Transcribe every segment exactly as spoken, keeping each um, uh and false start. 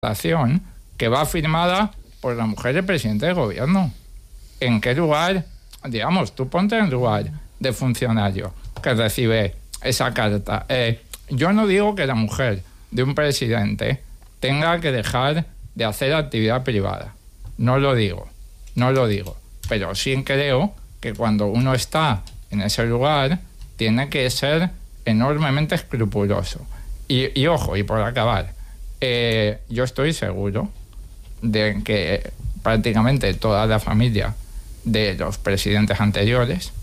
declaración que va firmada por la mujer del presidente del gobierno. ¿En qué lugar, digamos, tú ponte en lugar de funcionario que recibe esa carta? Eh, yo no digo que la mujer de un presidente tenga que dejar de hacer actividad privada. No lo digo, no lo digo. Pero sí creo que cuando uno está en ese lugar tiene que ser enormemente escrupuloso. Y, y ojo, y por acabar, eh, yo estoy seguro de que prácticamente toda la familia de los presidentes anteriores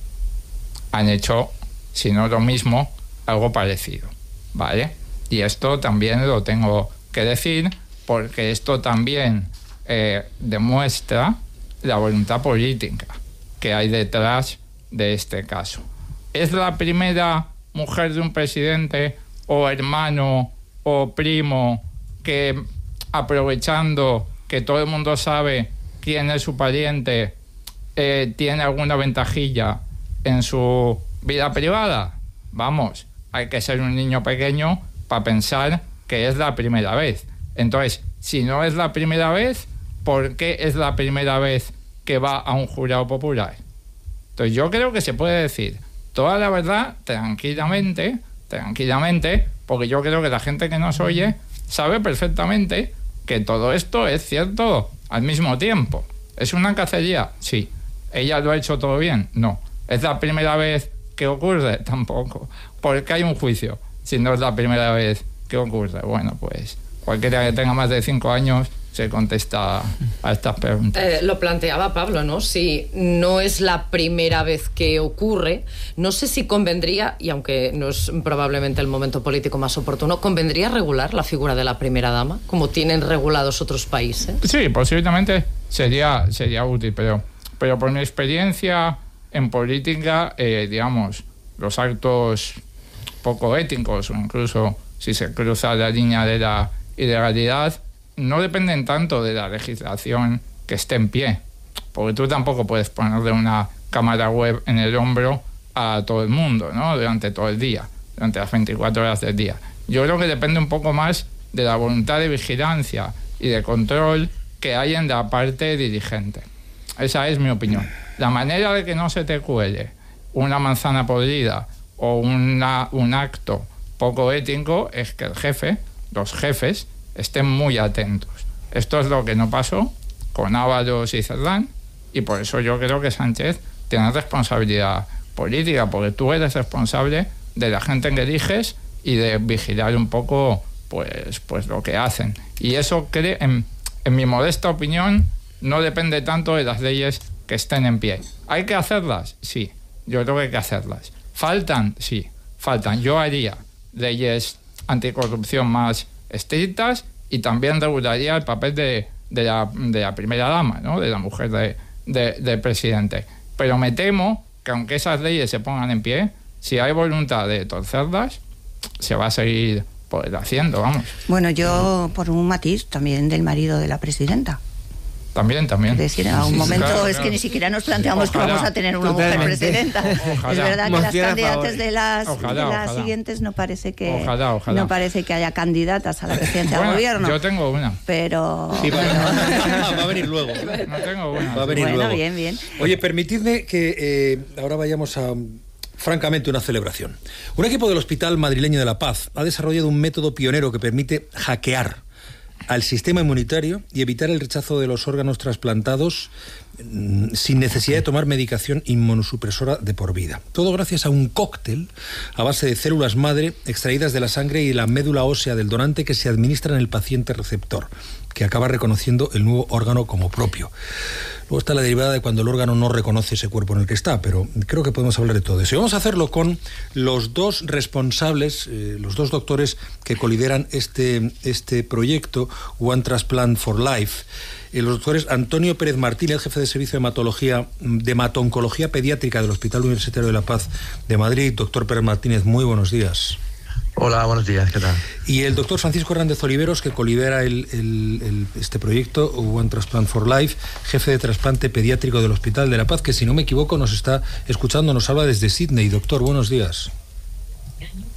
han hecho, si no lo mismo, algo parecido, ¿vale? Y esto también lo tengo que decir porque esto también eh, demuestra la voluntad política que hay detrás de este caso. ¿Es la primera mujer de un presidente o hermano o primo que, aprovechando que todo el mundo sabe quién es su pariente, eh, tiene alguna ventajilla en su vida privada? Vamos, hay que ser un niño pequeño para pensar que es la primera vez. Entonces, si no es la primera vez, ¿por qué es la primera vez que va a un jurado popular? Entonces yo creo que se puede decir toda la verdad tranquilamente, tranquilamente, porque yo creo que la gente que nos oye sabe perfectamente que todo esto es cierto al mismo tiempo. ¿Es una cacería? Sí. ¿Ella lo ha hecho todo bien? No. ¿Es la primera vez que ocurre? Tampoco. ¿Por qué hay un juicio si no es la primera vez que ocurre? Bueno, pues cualquiera que tenga más de cinco años se contesta a estas preguntas. Eh, lo planteaba Pablo, ¿no? Si no es la primera vez que ocurre, no sé si convendría, y aunque no es probablemente el momento político más oportuno, ¿convendría regular la figura de la primera dama, como tienen regulados otros países? Sí, posiblemente sería, sería útil, pero, pero por mi experiencia en política, eh, digamos, los actos poco éticos, o incluso si se cruza la línea de la ilegalidad, no dependen tanto de la legislación que esté en pie, porque tú tampoco puedes ponerle una cámara web en el hombro a todo el mundo, ¿no? Durante todo el día, durante las veinticuatro horas del día. Yo creo que depende un poco más de la voluntad de vigilancia y de control que hay en la parte dirigente. Esa es mi opinión. La manera de que no se te cuele una manzana podrida o una, un acto poco ético es que el jefe, los jefes, estén muy atentos. Esto es lo que no pasó con Ábalos y Cerdán, y por eso yo creo que Sánchez tiene responsabilidad política, porque tú eres responsable de la gente que eliges y de vigilar un poco pues, pues lo que hacen. Y eso, cree, en, en mi modesta opinión, no depende tanto de las leyes que estén en pie. ¿Hay que hacerlas? Sí, yo creo que hay que hacerlas. ¿Faltan? Sí, faltan. Yo haría leyes anticorrupción más estrictas y también regularía el papel de, de, la, de la primera dama, ¿no? De la mujer de, de, del presidente. Pero me temo que aunque esas leyes se pongan en pie, si hay voluntad de torcerlas, se va a seguir pues, haciendo, vamos. Bueno, yo por un matiz también del marido de la presidenta. También, también. Es decir, a un momento claro, es claro. que ni siquiera nos planteamos ojalá, que vamos a tener una mujer presidenta. Ojalá. Es verdad que las candidatas de las, ojalá, de las siguientes no parece que ojalá, ojalá. no parece que haya candidatas a la presidencia bueno, del gobierno. Yo tengo una. Pero sí, pero no, va a venir luego. No tengo una. Va a venir bueno, luego. bien, bien. Oye, permitidme que eh, ahora vayamos a francamente una celebración. Un equipo del Hospital Madrileño de La Paz ha desarrollado un método pionero que permite hackear al sistema inmunitario y evitar el rechazo de los órganos trasplantados mmm, sin necesidad de tomar medicación inmunosupresora de por vida. Todo gracias a un cóctel a base de células madre extraídas de la sangre y la médula ósea del donante que se administra en el paciente receptor, que acaba reconociendo el nuevo órgano como propio. Luego está la derivada de cuando el órgano no reconoce ese cuerpo en el que está, pero creo que podemos hablar de todo eso. Y vamos a hacerlo con los dos responsables, eh, los dos doctores que colideran este, este proyecto, One Transplant for Life. Eh, los doctores Antonio Pérez Martínez, jefe de servicio de hematología, de hematoncología pediátrica del Hospital Universitario de La Paz de Madrid. Doctor Pérez Martínez, muy buenos días. Hola, buenos días, ¿qué tal? Y el doctor Francisco Hernández Oliveros, que colidera el, el, el, este proyecto, One Transplant for Life, jefe de trasplante pediátrico del Hospital de La Paz, que si no me equivoco nos está escuchando, nos habla desde Sydney. Doctor, buenos días.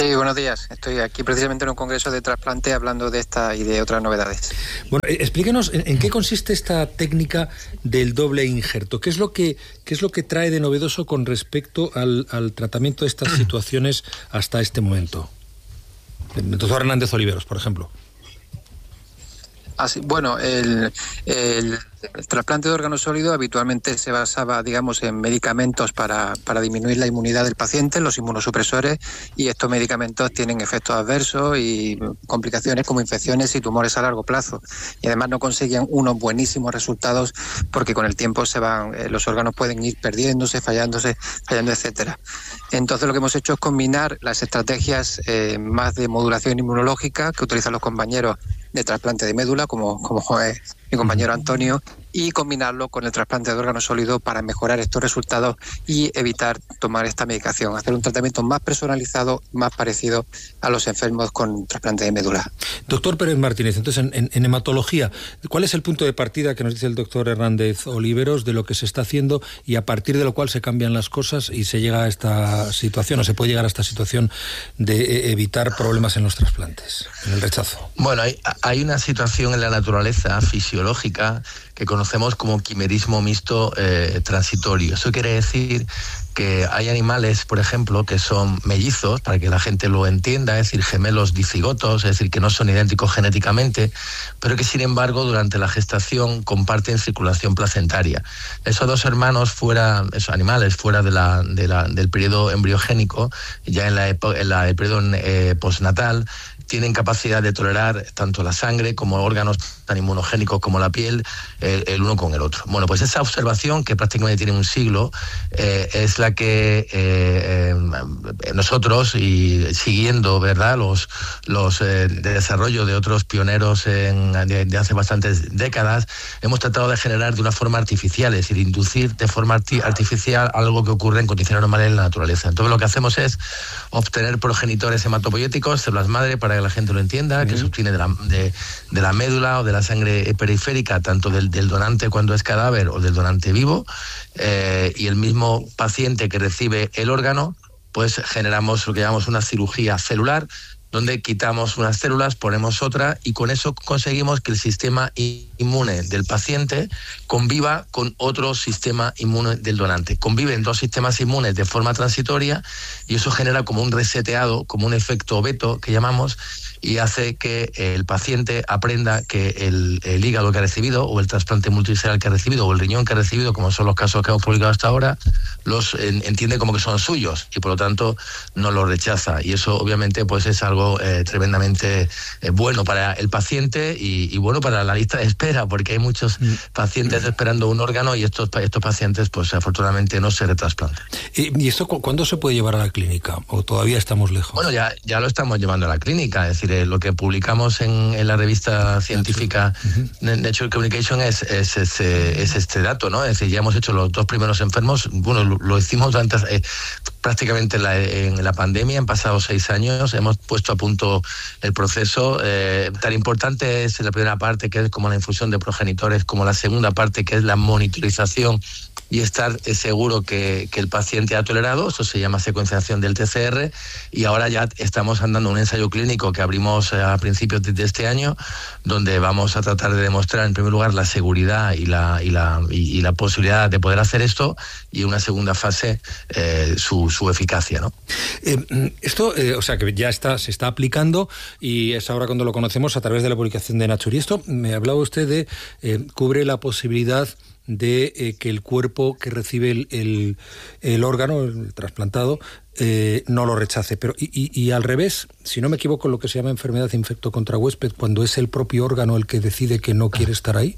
Sí, buenos días. Estoy aquí precisamente en un congreso de trasplante hablando de esta y de otras novedades. Bueno, explíquenos en, en qué consiste esta técnica del doble injerto. ¿Qué es lo que, qué es lo que trae de novedoso con respecto al, al tratamiento de estas situaciones hasta este momento? El doctor Hernández Oliveros, por ejemplo. Así, bueno, el, el, el trasplante de órgano sólido habitualmente se basaba, digamos, en medicamentos para, para disminuir la inmunidad del paciente, los inmunosupresores, y estos medicamentos tienen efectos adversos y complicaciones como infecciones y tumores a largo plazo. Y además no conseguían unos buenísimos resultados porque con el tiempo se van, eh, los órganos pueden ir perdiéndose, fallándose, fallando, etcétera. Entonces lo que hemos hecho es combinar las estrategias eh, más de modulación inmunológica que utilizan los compañeros de trasplante de médula, como, como es mi compañero Antonio, y combinarlo con el trasplante de órgano sólido para mejorar estos resultados y evitar tomar esta medicación, hacer un tratamiento más personalizado, más parecido a los enfermos con trasplante de médula. Doctor Pérez Martínez, entonces en, en, en hematología, ¿cuál es el punto de partida que nos dice el doctor Hernández Oliveros de lo que se está haciendo y a partir de lo cual se cambian las cosas y se llega a esta situación, o se puede llegar a esta situación de evitar problemas en los trasplantes, en el rechazo? Bueno, hay, hay una situación en la naturaleza fisiológica que conocemos como quimerismo mixto eh, transitorio. Eso quiere decir que hay animales, por ejemplo, que son mellizos, para que la gente lo entienda, es decir, gemelos dicigotos, es decir, que no son idénticos genéticamente, pero que sin embargo durante la gestación comparten circulación placentaria. Esos dos hermanos fuera, esos animales fuera de la, de la, del periodo embriogénico, ya en la, epo, en la el periodo eh, postnatal, tienen capacidad de tolerar tanto la sangre como órganos tan inmunogénicos como la piel, eh, el uno con el otro. Bueno, pues esa observación, que prácticamente tiene un siglo, eh, es la que eh, eh, nosotros, y siguiendo, ¿verdad?, los, los eh, de desarrollo de otros pioneros en, de, de hace bastantes décadas, hemos tratado de generar de una forma artificial, es decir, inducir de forma arti- artificial algo que ocurre en condiciones normales en la naturaleza. Entonces lo que hacemos es obtener progenitores hematopoyéticos, células madre, para que la gente lo entienda, que se obtiene de la, de, de la médula o de la sangre periférica, tanto del, del donante cuando es cadáver o del donante vivo, eh, y el mismo paciente que recibe el órgano, pues generamos lo que llamamos una cirugía celular, donde quitamos unas células, ponemos otra, y con eso conseguimos que el sistema inmune del paciente conviva con otro sistema inmune del donante. Conviven dos sistemas inmunes de forma transitoria y eso genera como un reseteado, como un efecto veto que llamamos, y hace que el paciente aprenda que el, el hígado que ha recibido, o el trasplante multivisceral que ha recibido, o el riñón que ha recibido, como son los casos que hemos publicado hasta ahora, los en, entiende como que son suyos y por lo tanto no los rechaza. Y eso obviamente pues es algo eh, tremendamente eh, bueno para el paciente y, y bueno para la lista de espera, porque hay muchos pacientes esperando un órgano y estos, estos pacientes pues afortunadamente no se retrasplantan. ¿Y esto cuándo se puede llevar a la clínica? ¿O todavía estamos lejos? Bueno, ya, ya lo estamos llevando a la clínica, es decir, lo que publicamos en, en la revista científica uh-huh. Nature Communication es, es, es, es este dato, ¿no? Es decir, ya hemos hecho los dos primeros enfermos, bueno, lo, lo hicimos antes, eh, prácticamente en la, en la pandemia, han pasado seis años, hemos puesto a punto el proceso. Eh, tan importante es la primera parte, que es como la infusión de progenitores, como la segunda parte, que es la monitorización y estar seguro que, que el paciente ha tolerado. Eso se llama secuenciación del T C R, y ahora ya estamos andando un ensayo clínico que abrimos a principios de este año, donde vamos a tratar de demostrar en primer lugar la seguridad y la, y la, y, y la posibilidad de poder hacer esto, y en una segunda fase eh, su, su eficacia, ¿no? Eh, esto, eh, o sea, que ya está, se está aplicando y es ahora cuando lo conocemos a través de la publicación de Nature. Y esto, me hablaba usted de, eh, cubre la posibilidad de eh, que el cuerpo que recibe el, el, el órgano, el trasplantado, eh, no lo rechace. Pero y, y, y al revés, si no me equivoco, lo que se llama enfermedad de infecto contra huésped, cuando es el propio órgano el que decide que no quiere estar ahí.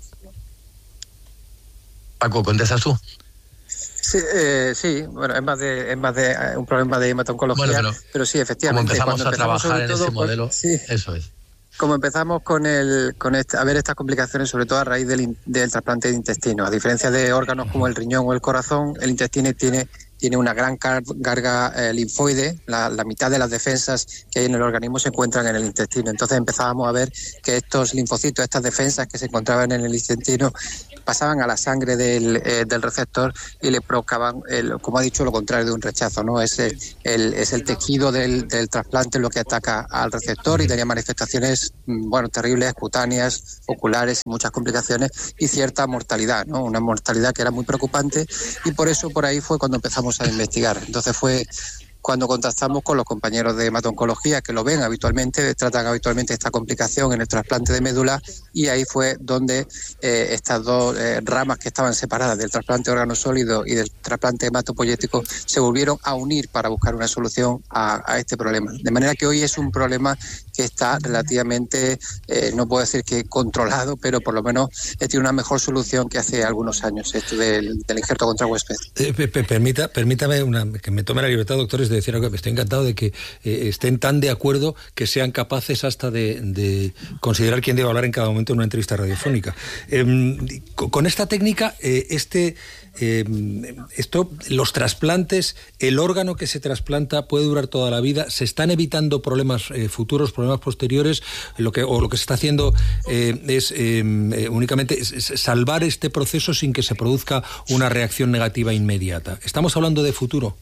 Paco, ¿contestas tú? Sí, eh, sí, bueno, es más de, es más de eh, un problema de hematoncología, bueno, pero, pero sí, efectivamente. Como empezamos, cuando a empezamos trabajar en todo, ese modelo, pues, sí. Eso es. Como empezamos con el con este, a ver estas complicaciones, sobre todo a raíz del, del trasplante de intestino. A diferencia de órganos como el riñón o el corazón, el intestino tiene tiene una gran carga eh, linfoide, la, la mitad de las defensas que hay en el organismo se encuentran en el intestino. Entonces empezábamos a ver que estos linfocitos, estas defensas que se encontraban en el intestino, pasaban a la sangre del, eh, del receptor y le provocaban, el, como ha dicho, lo contrario de un rechazo, ¿no? Es el, el, es el tejido del, del trasplante lo que ataca al receptor y tenía manifestaciones, bueno, terribles, cutáneas, oculares, muchas complicaciones y cierta mortalidad, ¿no? Una mortalidad que era muy preocupante y por eso por ahí fue cuando empezamos a investigar. Entonces fue cuando contactamos con los compañeros de hematoncología que lo ven habitualmente, tratan habitualmente esta complicación en el trasplante de médula y ahí fue donde eh, estas dos eh, ramas que estaban separadas del trasplante de órgano sólido y del trasplante hematopoyético se volvieron a unir para buscar una solución a, a este problema. De manera que hoy es un problema que está relativamente, eh, no puedo decir que controlado, pero por lo menos eh, tiene una mejor solución que hace algunos años, esto del, del injerto contra huésped. Eh, permita, permítame una, que me tome la libertad, doctores, de decir algo. Estoy encantado de que eh, estén tan de acuerdo que sean capaces hasta de, de considerar quién debe hablar en cada momento en una entrevista radiofónica. Eh, con esta técnica, eh, este... Eh, esto, los trasplantes, el órgano que se trasplanta puede durar toda la vida. Se están evitando problemas eh, futuros, problemas posteriores. Lo que o lo que se está haciendo eh, es eh, únicamente es, es salvar este proceso sin que se produzca una reacción negativa inmediata. Estamos hablando de futuro.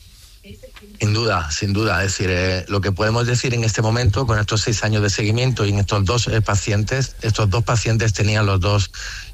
Sin duda, sin duda. Es decir, eh, lo que podemos decir en este momento, con estos seis años de seguimiento y en estos dos eh, pacientes, estos dos pacientes tenían los dos.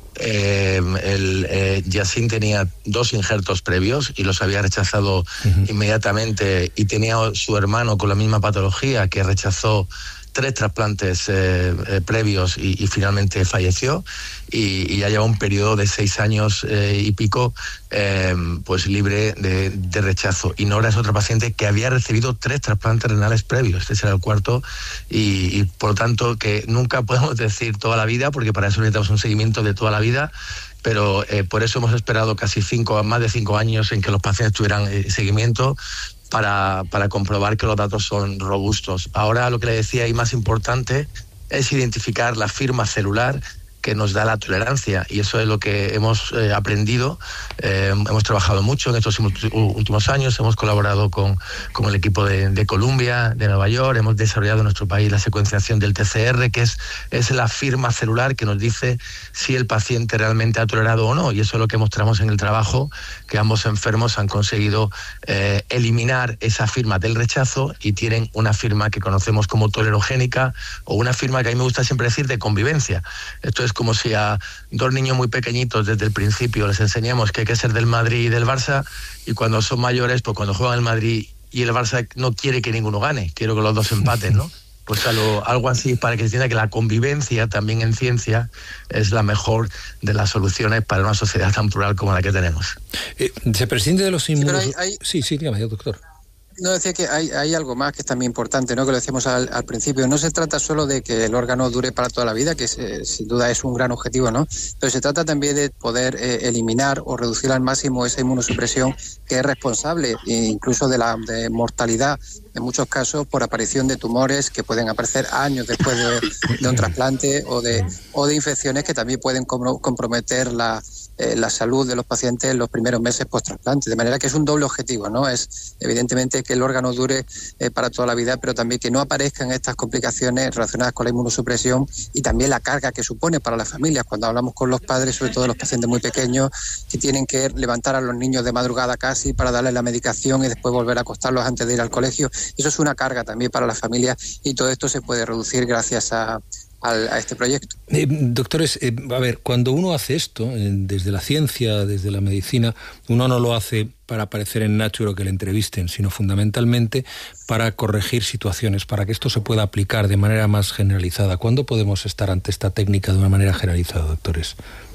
Eh, el eh, Yacine tenía dos injertos previos y los había rechazado uh-huh. inmediatamente, y tenía su hermano con la misma patología que rechazó tres trasplantes eh, eh, previos y, y finalmente falleció, y, y ya lleva un periodo de seis años eh, y pico eh, pues libre de, de rechazo. Y Nora es otra paciente que había recibido tres trasplantes renales previos, este será el cuarto, y, y por lo tanto que nunca podemos decir toda la vida, porque para eso necesitamos un seguimiento de toda la vida, pero eh, por eso hemos esperado casi cinco, más de cinco años en que los pacientes tuvieran eh, seguimiento, Para, para comprobar que los datos son robustos. Ahora lo que le decía y más importante es identificar la firma celular que nos da la tolerancia, y eso es lo que hemos eh, aprendido. Eh, hemos trabajado mucho en estos últimos años, hemos colaborado con, con el equipo de, de Columbia, de Nueva York, hemos desarrollado en nuestro país la secuenciación del T C R, que es, es la firma celular que nos dice si el paciente realmente ha tolerado o no, y eso es lo que mostramos en el trabajo, que ambos enfermos han conseguido eh, eliminar esa firma del rechazo y tienen una firma que conocemos como tolerogénica, o una firma que a mí me gusta siempre decir de convivencia. Esto es como si a dos niños muy pequeñitos desde el principio les enseñamos que hay que ser del Madrid y del Barça, y cuando son mayores, pues cuando juegan el Madrid y el Barça no quiere que ninguno gane, quiero que los dos empaten, ¿no? Pues algo, algo así, para que se entienda que la convivencia también en ciencia es la mejor de las soluciones para una sociedad tan plural como la que tenemos. Eh, se prescinde de los inmunos... Sí, hay, hay... sí, sí, dígame, doctor. No, decía que hay, hay algo más que es también importante, ¿no? Que lo decíamos al, al principio. No se trata solo de que el órgano dure para toda la vida, que es, eh, sin duda es un gran objetivo, ¿no? Pero se trata también de poder eh, eliminar o reducir al máximo esa inmunosupresión que es responsable incluso de la de mortalidad, en muchos casos por aparición de tumores que pueden aparecer años después de, de un trasplante, o de, o de infecciones que también pueden comprometer la... Eh, la salud de los pacientes en los primeros meses post-trasplante. De manera que es un doble objetivo, ¿no? Es evidentemente que el órgano dure eh, para toda la vida, pero también que no aparezcan estas complicaciones relacionadas con la inmunosupresión, y también la carga que supone para las familias. Cuando hablamos con los padres, sobre todo los pacientes muy pequeños, que tienen que levantar a los niños de madrugada casi para darles la medicación y después volver a acostarlos antes de ir al colegio, eso es una carga también para las familias, y todo esto se puede reducir gracias a a este proyecto. Eh, doctores, eh, a ver, cuando uno hace esto, eh, desde la ciencia, desde la medicina, uno no lo hace para aparecer en Nature o que le entrevisten, sino fundamentalmente para corregir situaciones, para que esto se pueda aplicar de manera más generalizada. ¿Cuándo podemos estar ante esta técnica de una manera generalizada, doctores?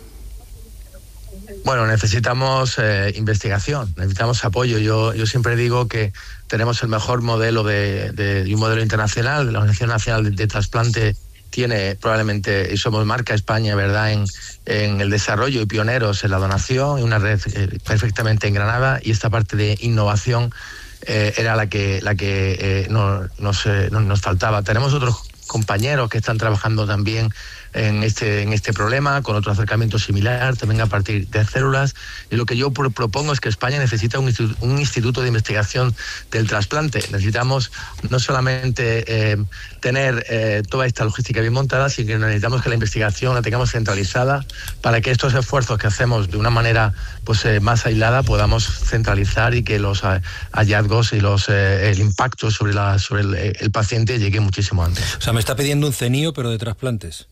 Bueno, necesitamos eh, investigación, necesitamos apoyo. Yo, yo siempre digo que tenemos el mejor modelo de, de, de un modelo internacional, de la Organización Nacional de, de Trasplante. Tiene probablemente, y somos marca España, ¿verdad?, en, en el desarrollo y pioneros en la donación, y una red eh, perfectamente engranada, y esta parte de innovación eh, era la que, la que eh, no, nos, eh, no, nos faltaba. Tenemos otros compañeros que están trabajando también en este, en este problema, con otro acercamiento similar, también a partir de células. Y lo que yo pro propongo es que España necesita un instituto, un instituto de investigación del trasplante. Necesitamos no solamente eh, tener eh, toda esta logística bien montada, sino que necesitamos que la investigación la tengamos centralizada para que estos esfuerzos que hacemos de una manera pues eh, más aislada podamos centralizar y que los eh, hallazgos y los eh, el impacto sobre, la, sobre el, el paciente llegue muchísimo antes. O sea, me está pidiendo un CENIO, pero de trasplantes.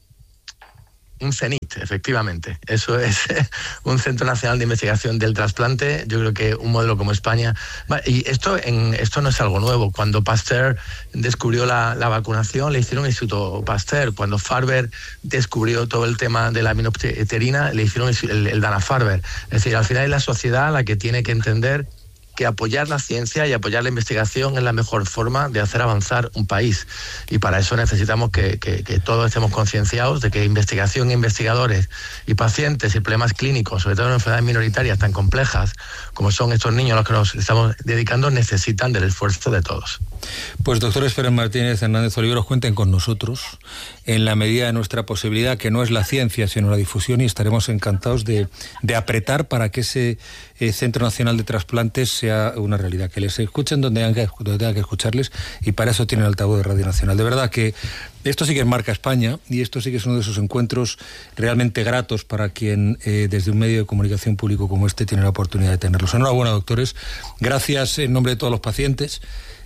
Un CENIT, efectivamente. Eso es un Centro Nacional de Investigación del Trasplante. Yo creo que un modelo como España... Y esto, en, esto no es algo nuevo. Cuando Pasteur descubrió la, la vacunación, le hicieron un Instituto Pasteur. Cuando Farber descubrió todo el tema de la aminopterina, le hicieron el, el Dana-Farber. Es decir, al final es la sociedad la que tiene que entender que apoyar la ciencia y apoyar la investigación es la mejor forma de hacer avanzar un país. Y para eso necesitamos que, que, que todos estemos concienciados de que investigación, investigadores y pacientes y problemas clínicos, sobre todo en enfermedades minoritarias tan complejas como son estos niños a los que nos estamos dedicando, necesitan del esfuerzo de todos. Pues doctores Pérez Martínez, Hernández Oliveros, cuenten con nosotros en la medida de nuestra posibilidad, que no es la ciencia sino la difusión, y estaremos encantados de, de apretar para que ese eh, Centro Nacional de Trasplantes sea una realidad, que les escuchen donde tengan que, donde tengan que escucharles, y para eso tienen el altavoz de Radio Nacional. De verdad que esto sí que es Marca España, y esto sí que es uno de esos encuentros realmente gratos para quien eh, desde un medio de comunicación público como este tiene la oportunidad de tenerlos. Enhorabuena, doctores, gracias en nombre de todos los pacientes.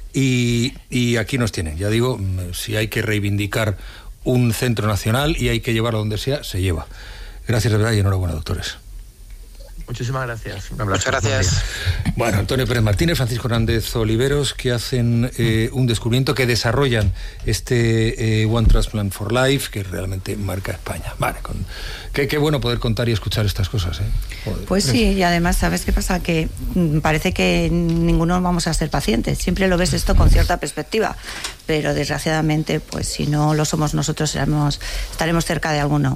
Y, y aquí nos tienen, ya digo, si hay que reivindicar un centro nacional y hay que llevarlo donde sea, se lleva. Gracias de verdad y enhorabuena, doctores. Muchísimas gracias. Un abrazo. Muchas gracias. Bueno, Antonio Pérez Martínez, Francisco Hernández Oliveros, que hacen eh, un descubrimiento, que desarrollan este eh, One Transplant for Life, que realmente marca España. Vale, con, qué, qué bueno poder contar y escuchar estas cosas, ¿eh? Joder, pues sí, y además, ¿sabes qué pasa? Que parece que ninguno vamos a ser pacientes. Siempre lo ves esto con cierta perspectiva, pero desgraciadamente, pues si no lo somos nosotros, seremos, estaremos cerca de alguno.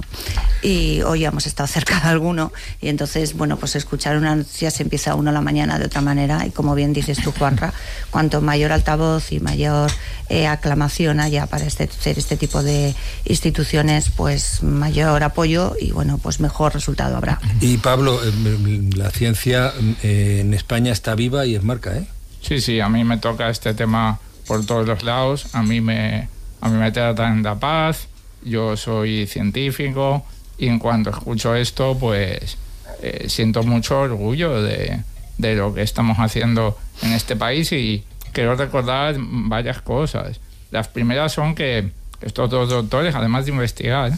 Y hoy hemos estado cerca de alguno, y entonces, bueno, pues escuchar una noticia se empieza uno a la mañana de otra manera, y como bien dices tú, Juanra, cuanto mayor altavoz y mayor eh, aclamación haya para este, hacer este tipo de instituciones, pues mayor apoyo y bueno, pues mejor resultado habrá. Y Pablo, la ciencia eh, en España está viva y es marca, ¿eh? Sí, sí, a mí me toca este tema por todos los lados, a mí me, a mí me tratan de paz, yo soy científico, y en cuanto escucho esto, pues eh, siento mucho orgullo de, de lo que estamos haciendo en este país, y quiero recordar varias cosas. Las primeras son que estos dos doctores, además de investigar,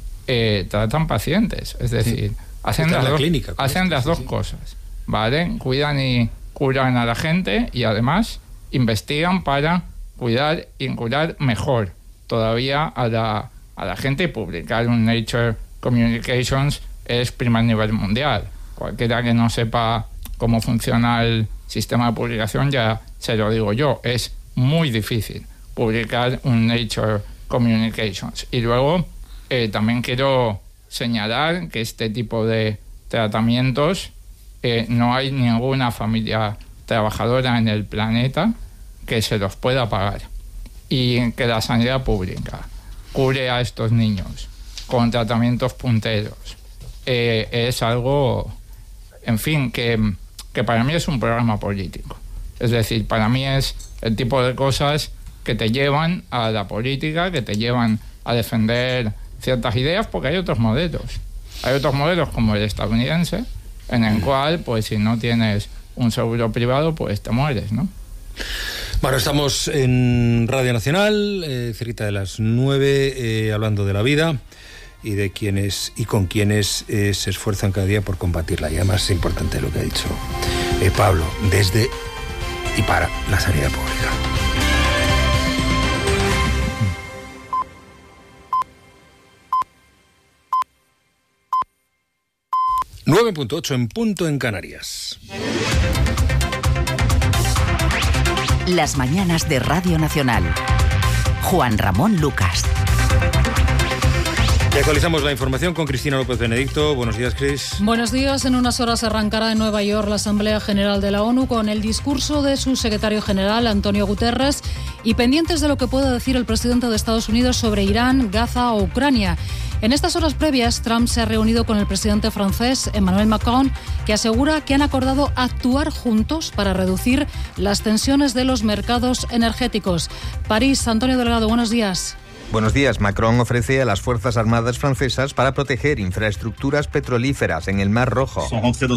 eh, tratan pacientes, es decir, sí. hacen, las, la dos, clínica, hacen las dos sí. cosas, ¿vale? Cuidan y curan a la gente, y además investigan para cuidar y curar mejor todavía a la, a la gente, y publicar un Nature Communications es primer nivel mundial. Cualquiera que no sepa cómo funciona el sistema de publicación, ya se lo digo yo, es muy difícil publicar un Nature Communications. Y luego eh, también quiero señalar que este tipo de tratamientos eh, no hay ninguna familia trabajadora en el planeta que se los pueda pagar, y que la sanidad pública cure a estos niños con tratamientos punteros eh, es algo, en fin, que, que para mí es un programa político. Es decir, para mí es el tipo de cosas que te llevan a la política, que te llevan a defender ciertas ideas, porque hay otros modelos. Hay otros modelos como el estadounidense, en el cual, pues si no tienes un seguro privado, pues te mueres, ¿no? Bueno, estamos en Radio Nacional, eh, cerquita de las nueve, eh, hablando de la vida y de quienes y con quienes eh, se esfuerzan cada día por combatirla. Y además es importante lo que ha dicho eh, Pablo, desde y para la sanidad pública. nueve punto ocho en punto en Canarias. Las mañanas de Radio Nacional. Juan Ramón Lucas. Y actualizamos la información con Cristina López Benedicto. Buenos días, Cris. Buenos días. En unas horas arrancará en Nueva York la Asamblea General de la ONU con el discurso de su secretario general, Antonio Guterres, y pendientes de lo que pueda decir el presidente de Estados Unidos sobre Irán, Gaza o Ucrania. En estas horas previas, Trump se ha reunido con el presidente francés, Emmanuel Macron, que asegura que han acordado actuar juntos para reducir las tensiones de los mercados energéticos. París, Antonio Delgado, buenos días. Buenos días. Macron ofrece a las Fuerzas Armadas francesas para proteger infraestructuras petrolíferas en el Mar Rojo,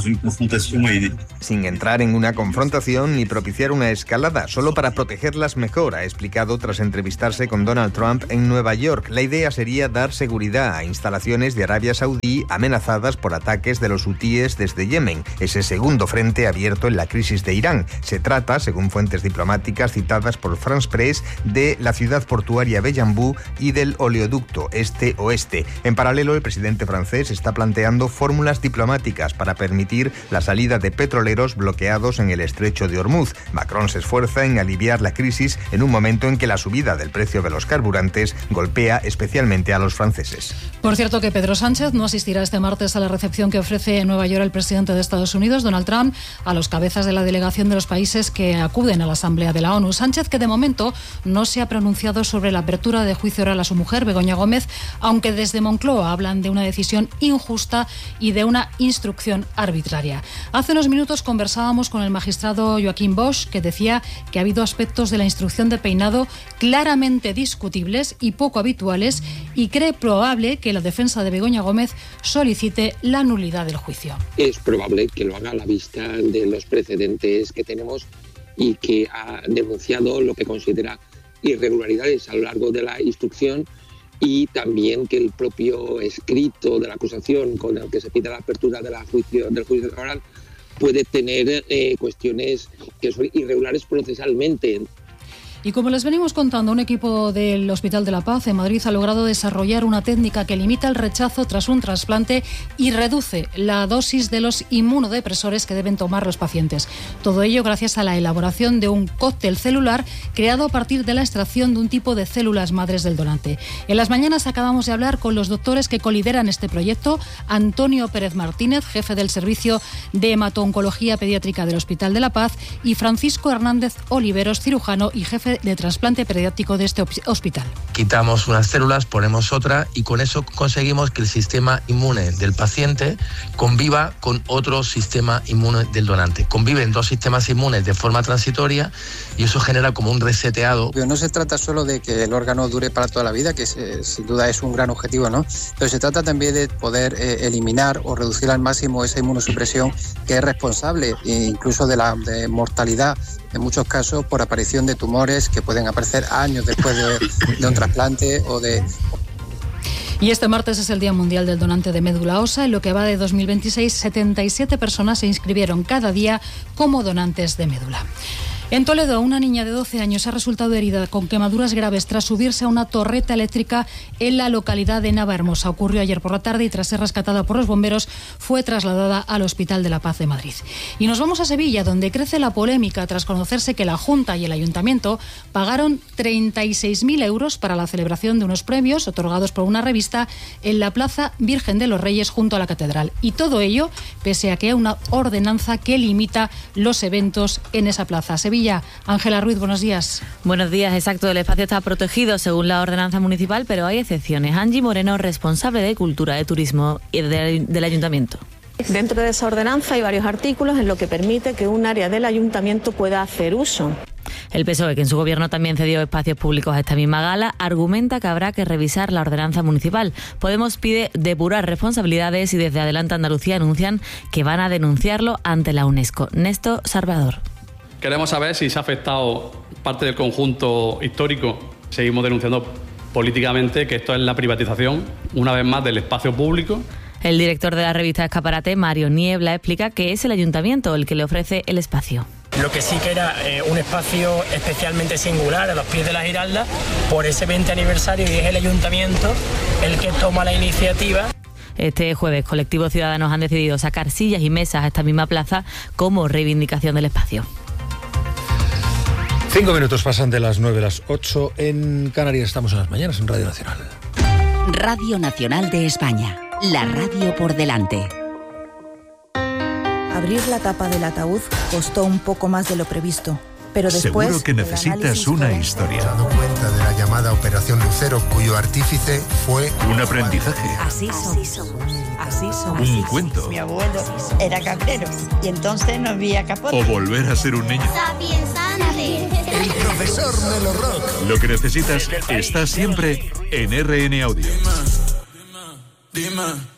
sin entrar en una confrontación ni propiciar una escalada, solo para protegerlas mejor, ha explicado tras entrevistarse con Donald Trump en Nueva York. La idea sería dar seguridad a instalaciones de Arabia Saudí amenazadas por ataques de los hutíes desde Yemen, ese segundo frente abierto en la crisis de Irán. Se trata, según fuentes diplomáticas citadas por France Press, de la ciudad portuaria Bellambú y del oleoducto este-oeste. En paralelo, el presidente francés está planteando fórmulas diplomáticas para permitir la salida de petroleros bloqueados en el estrecho de Hormuz. Macron se esfuerza en aliviar la crisis en un momento en que la subida del precio de los carburantes golpea especialmente a los franceses. Por cierto que Pedro Sánchez no asistirá este martes a la recepción que ofrece en Nueva York el presidente de Estados Unidos, Donald Trump, a los cabezas de la delegación de los países que acuden a la Asamblea de la ONU. Sánchez, que de momento no se ha pronunciado sobre la apertura de juicio oral a su mujer, Begoña Gómez, aunque desde Moncloa hablan de una decisión injusta y de una instrucción arbitraria. Hace unos minutos conversábamos con el magistrado Joaquín Bosch, que decía que ha habido aspectos de la instrucción de peinado claramente discutibles y poco habituales, y cree probable que la defensa de Begoña Gómez solicite la nulidad del juicio. Es probable que lo haga a la vista de los precedentes que tenemos y que ha denunciado lo que considera irregularidades a lo largo de la instrucción, y también que el propio escrito de la acusación con el que se pide la apertura de la juicio, del juicio oral puede tener eh, cuestiones que son irregulares procesalmente. Y como les venimos contando, un equipo del Hospital de la Paz en Madrid ha logrado desarrollar una técnica que limita el rechazo tras un trasplante y reduce la dosis de los inmunodepresores que deben tomar los pacientes. Todo ello gracias a la elaboración de un cóctel celular creado a partir de la extracción de un tipo de células madres del donante. En las mañanas acabamos de hablar con los doctores que colideran este proyecto: Antonio Pérez Martínez, jefe del Servicio de Hemato-Oncología Pediátrica del Hospital de la Paz, y Francisco Hernández Oliveros, cirujano y jefe de trasplante pediátrico de este hospital. Quitamos unas células, ponemos otra y con eso conseguimos que el sistema inmune del paciente conviva con otro sistema inmune del donante. Conviven dos sistemas inmunes de forma transitoria y eso genera como un reseteado. No se trata solo de que el órgano dure para toda la vida, que es, sin duda es un gran objetivo, ¿no? Pero se trata también de poder eh, eliminar o reducir al máximo esa inmunosupresión que es responsable incluso de la de mortalidad en muchos casos por aparición de tumores que pueden aparecer años después de, de un trasplante o de... Y este martes es el Día Mundial del Donante de Médula Ósea. En lo que va de dos mil veintiséis, setenta y siete personas se inscribieron cada día como donantes de médula. En Toledo, una niña de doce años ha resultado herida con quemaduras graves tras subirse a una torreta eléctrica en la localidad de Navahermosa. Ocurrió ayer por la tarde y tras ser rescatada por los bomberos fue trasladada al Hospital de la Paz de Madrid. Y nos vamos a Sevilla, donde crece la polémica tras conocerse que la Junta y el Ayuntamiento pagaron treinta y seis mil euros para la celebración de unos premios otorgados por una revista en la Plaza Virgen de los Reyes junto a la Catedral. Y todo ello pese a que hay una ordenanza que limita los eventos en esa plaza. Sevilla. Ángela Ruiz, buenos días. Buenos días, exacto. El espacio está protegido según la ordenanza municipal, pero hay excepciones. Angie Moreno, responsable de Cultura, de Turismo y de, del Ayuntamiento. Dentro de esa ordenanza hay varios artículos en lo que permite que un área del Ayuntamiento pueda hacer uso. El P S O E, que en su gobierno también cedió espacios públicos a esta misma gala, argumenta que habrá que revisar la ordenanza municipal. Podemos pide depurar responsabilidades y desde Adelante Andalucía anuncian que van a denunciarlo ante la UNESCO. Néstor Salvador. Queremos saber si se ha afectado parte del conjunto histórico. Seguimos denunciando políticamente que esto es la privatización, una vez más, del espacio público. El director de la revista Escaparate, Mario Niebla, explica que es el ayuntamiento el que le ofrece el espacio. Lo que sí que era eh, un espacio especialmente singular a los pies de la Giralda por ese veinte aniversario, y es el ayuntamiento el que toma la iniciativa. Este jueves, colectivos ciudadanos han decidido sacar sillas y mesas a esta misma plaza como reivindicación del espacio. Cinco minutos pasan de las nueve a las ocho en Canarias. Estamos en las mañanas en Radio Nacional. Radio Nacional de España, la radio por delante. Abrir la tapa del ataúd costó un poco más de lo previsto, pero después... Seguro que necesitas una historia. He dado cuenta de la llamada Operación Lucero, cuyo artífice fue... Un aprendizaje. Así somos. Así somos. Un cuento. Mi abuelo era cabrero y entonces no había capote. O volver a ser un niño. El profesor Melo Rock. Lo que necesitas está siempre en R N Audio. Dime, dime.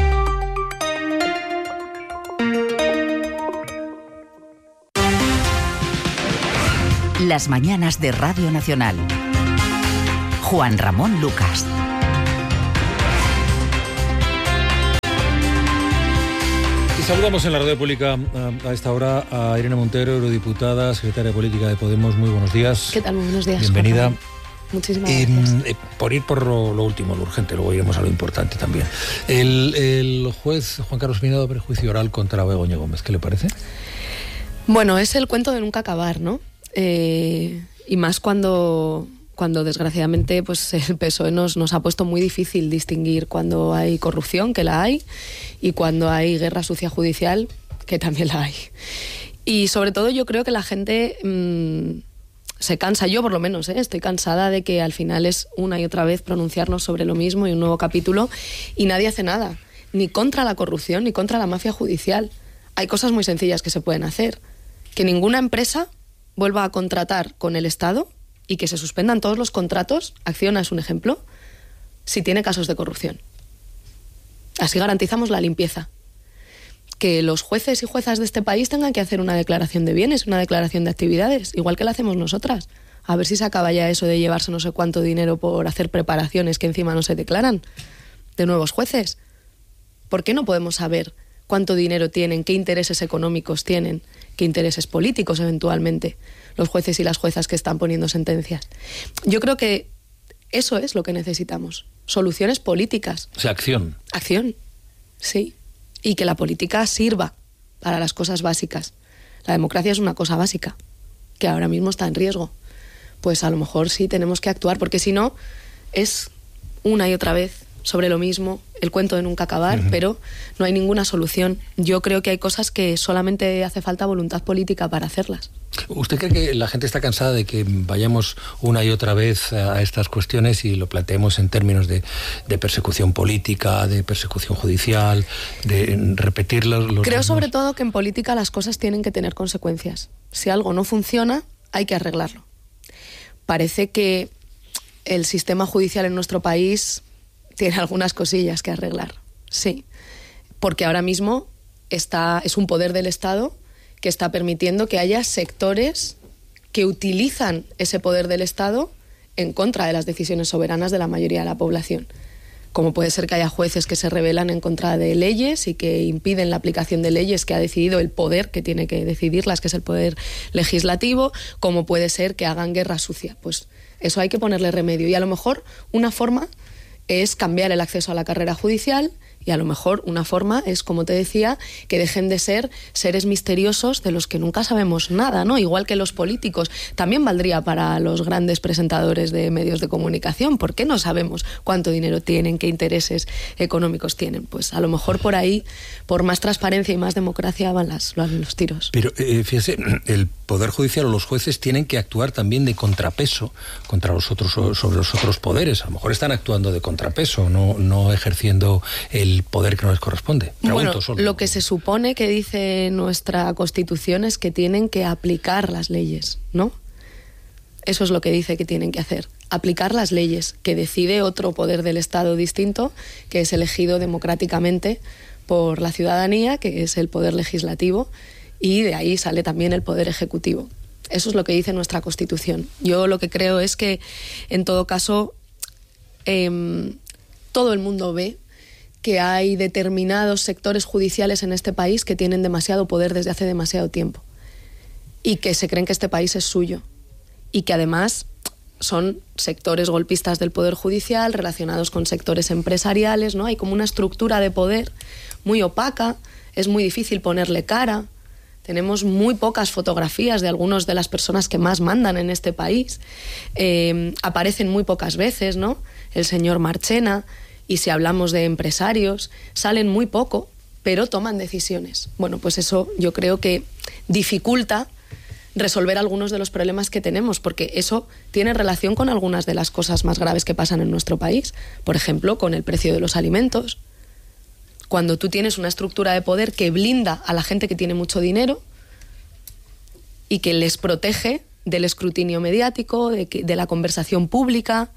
Las mañanas de Radio Nacional. Juan Ramón Lucas. Y saludamos en la radio pública a, a esta hora a Irene Montero, eurodiputada, secretaria política de Podemos. Muy buenos días. ¿Qué tal? Muy buenos días. Bienvenida. Juan. Muchísimas eh, gracias. Eh, por ir por lo, lo último, lo urgente, luego iremos a lo importante también. El, el juez Juan Carlos Pinedo abre juicio oral contra Begoña Gómez. ¿Qué le parece? Bueno, es el cuento de nunca acabar, ¿no? Eh, y más cuando, cuando desgraciadamente pues el P S O E nos, nos ha puesto muy difícil distinguir cuando hay corrupción, que la hay, y cuando hay guerra sucia judicial, que también la hay. Y sobre todo yo creo que la gente mmm, se cansa, yo por lo menos, ¿eh? Estoy cansada de que al final es una y otra vez pronunciarnos sobre lo mismo y un nuevo capítulo y nadie hace nada, ni contra la corrupción ni contra la mafia judicial. Hay cosas muy sencillas que se pueden hacer. Que ninguna empresa vuelva a contratar con el Estado y que se suspendan todos los contratos, Acciona es un ejemplo, si tiene casos de corrupción. Así garantizamos la limpieza. Que los jueces y juezas de este país tengan que hacer una declaración de bienes, una declaración de actividades, igual que la hacemos nosotras. A ver si se acaba ya eso de llevarse no sé cuánto dinero por hacer preparaciones que encima no se declaran de nuevos jueces. ¿Por qué no podemos saber cuánto dinero tienen, qué intereses económicos tienen, qué intereses políticos eventualmente los jueces y las juezas que están poniendo sentencias? Yo creo que eso es lo que necesitamos, soluciones políticas. O sea, acción. Acción, sí. Y que la política sirva para las cosas básicas. La democracia es una cosa básica, que ahora mismo está en riesgo. Pues a lo mejor sí tenemos que actuar, porque si no, es una y otra vez sobre lo mismo, el cuento de nunca acabar, uh-huh. pero no hay ninguna solución. Yo creo que hay cosas que solamente hace falta voluntad política para hacerlas. ¿Usted cree que la gente está cansada de que vayamos una y otra vez a estas cuestiones y lo planteemos en términos de, de persecución política, de persecución judicial, de repetir los... los creo mismos? Sobre todo que en política las cosas tienen que tener consecuencias. Si algo no funciona, hay que arreglarlo. Parece que el sistema judicial en nuestro país tiene algunas cosillas que arreglar, sí, porque ahora mismo está, es un poder del Estado que está permitiendo que haya sectores que utilizan ese poder del Estado en contra de las decisiones soberanas de la mayoría de la población. Como puede ser que haya jueces que se rebelan en contra de leyes y que impiden la aplicación de leyes que ha decidido el poder que tiene que decidirlas, que es el poder legislativo, como puede ser que hagan guerra sucia. Pues eso hay que ponerle remedio. Y a lo mejor una forma es cambiar el acceso a la carrera judicial y a lo mejor una forma es, como te decía, que dejen de ser seres misteriosos de los que nunca sabemos nada, ¿no? Igual que los políticos. También valdría para los grandes presentadores de medios de comunicación. ¿Por qué no sabemos cuánto dinero tienen, qué intereses económicos tienen? Pues a lo mejor por ahí, por más transparencia y más democracia van las, los tiros. Pero eh, fíjese, el Poder Judicial o los jueces tienen que actuar también de contrapeso contra los otros, sobre los otros poderes. A lo mejor están actuando de contrapeso, no, no ejerciendo el el poder que no les corresponde. Pregunto bueno, solo. Lo que se supone que dice nuestra Constitución es que tienen que aplicar las leyes, ¿no? Eso es lo que dice que tienen que hacer. Aplicar las leyes, que decide otro poder del Estado distinto, que es elegido democráticamente por la ciudadanía, que es el poder legislativo, y de ahí sale también el poder ejecutivo. Eso es lo que dice nuestra Constitución. Yo lo que creo es que, en todo caso, eh, todo el mundo ve que hay determinados sectores judiciales en este país que tienen demasiado poder desde hace demasiado tiempo y que se creen que este país es suyo y que además son sectores golpistas del poder judicial relacionados con sectores empresariales, ¿no? Hay como una estructura de poder muy opaca, es muy difícil ponerle cara. Tenemos muy pocas fotografías de algunas de las personas que más mandan en este país. Eh, aparecen muy pocas veces, ¿no? el señor Marchena, y si hablamos de empresarios, salen muy poco, pero toman decisiones. Bueno, pues eso yo creo que dificulta resolver algunos de los problemas que tenemos, porque eso tiene relación con algunas de las cosas más graves que pasan en nuestro país. Por ejemplo, con el precio de los alimentos. Cuando tú tienes una estructura de poder que blinda a la gente que tiene mucho dinero y que les protege del escrutinio mediático, de, que, de la conversación pública,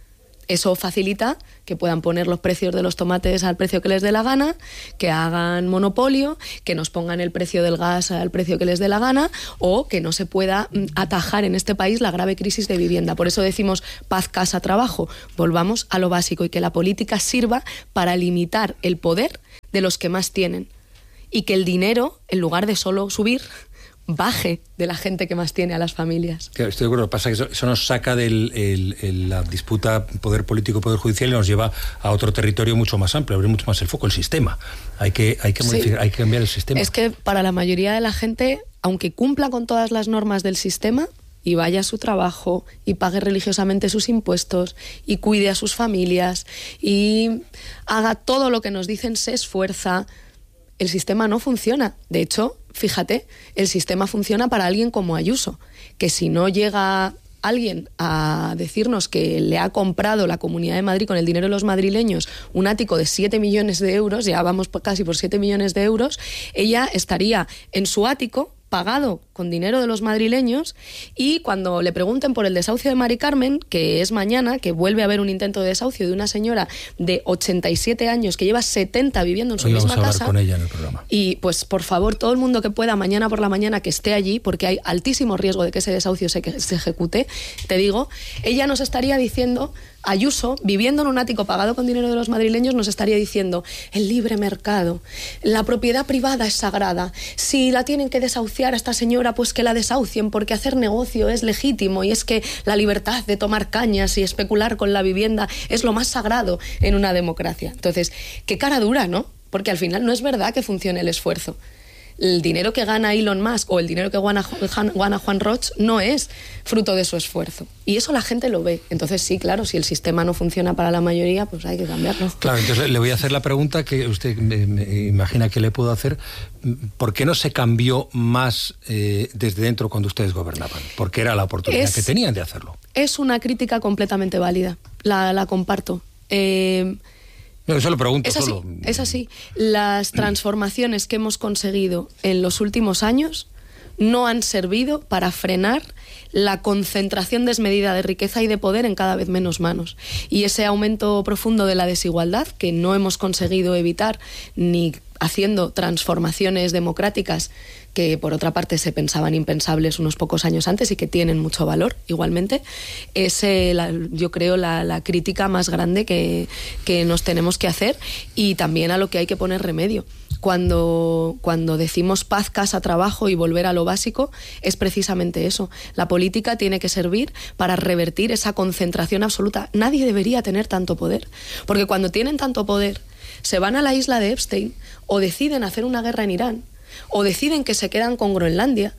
eso facilita que puedan poner los precios de los tomates al precio que les dé la gana, que hagan monopolio, que nos pongan el precio del gas al precio que les dé la gana, o que no se pueda atajar en este país la grave crisis de vivienda. Por eso decimos paz, casa, trabajo. Volvamos a lo básico y que la política sirva para limitar el poder de los que más tienen. Y que el dinero, en lugar de solo subir, baje de la gente que más tiene, a las familias. Claro, estoy de acuerdo. Lo que pasa es que eso, eso nos saca de la disputa poder político-poder judicial y nos lleva a otro territorio mucho más amplio, abrir mucho más el foco, el sistema. Hay que, hay que modificar, sí. hay que cambiar el sistema. Es que para la mayoría de la gente, aunque cumpla con todas las normas del sistema y vaya a su trabajo y pague religiosamente sus impuestos y cuide a sus familias y haga todo lo que nos dicen, se esfuerza, el sistema no funciona. De hecho, fíjate, el sistema funciona para alguien como Ayuso, que si no llega alguien a decirnos que le ha comprado la Comunidad de Madrid con el dinero de los madrileños un ático de siete millones de euros, ya vamos casi por siete millones de euros, ella estaría en su ático pagado con dinero de los madrileños, y cuando le pregunten por el desahucio de Mari Carmen, que es mañana, que vuelve a haber un intento de desahucio de una señora de ochenta y siete años que lleva setenta viviendo en su Hoy misma vamos a hablar casa, con ella en el programa. Y pues por favor, todo el mundo que pueda mañana por la mañana que esté allí, porque hay altísimo riesgo de que ese desahucio se, que se ejecute, te digo, ella nos estaría diciendo, Ayuso, viviendo en un ático pagado con dinero de los madrileños, nos estaría diciendo: el libre mercado, la propiedad privada es sagrada, si la tienen que desahuciar a esta señora, pues que la desahucien, porque hacer negocio es legítimo, y es que la libertad de tomar cañas y especular con la vivienda es lo más sagrado en una democracia. Entonces, qué cara dura, ¿no? Porque al final no es verdad que funcione el esfuerzo. El dinero que gana Elon Musk o el dinero que gana, gana Juan Roch no es fruto de su esfuerzo. Y eso la gente lo ve. Entonces sí, claro, si el sistema no funciona para la mayoría, pues hay que cambiarlo. Claro, entonces le voy a hacer la pregunta que usted me, me imagina que le puedo hacer. ¿Por qué no se cambió más eh, desde dentro cuando ustedes gobernaban? Porque era la oportunidad es, que tenían de hacerlo. Es una crítica completamente válida. La, la comparto. Eh... No, eso lo pregunto es así, solo. Es así. Las transformaciones que hemos conseguido en los últimos años no han servido para frenar la concentración desmedida de riqueza y de poder en cada vez menos manos. Y ese aumento profundo de la desigualdad, que no hemos conseguido evitar ni haciendo transformaciones democráticas que por otra parte se pensaban impensables unos pocos años antes y que tienen mucho valor igualmente, es eh, la, yo creo la, la crítica más grande que, que nos tenemos que hacer, y también a lo que hay que poner remedio. Cuando, cuando decimos paz, casa, trabajo y volver a lo básico, es precisamente eso. La política tiene que servir para revertir esa concentración absoluta. Nadie debería tener tanto poder, porque cuando tienen tanto poder se van a la isla de Epstein o deciden hacer una guerra en Irán o deciden que se quedan con Groenlandia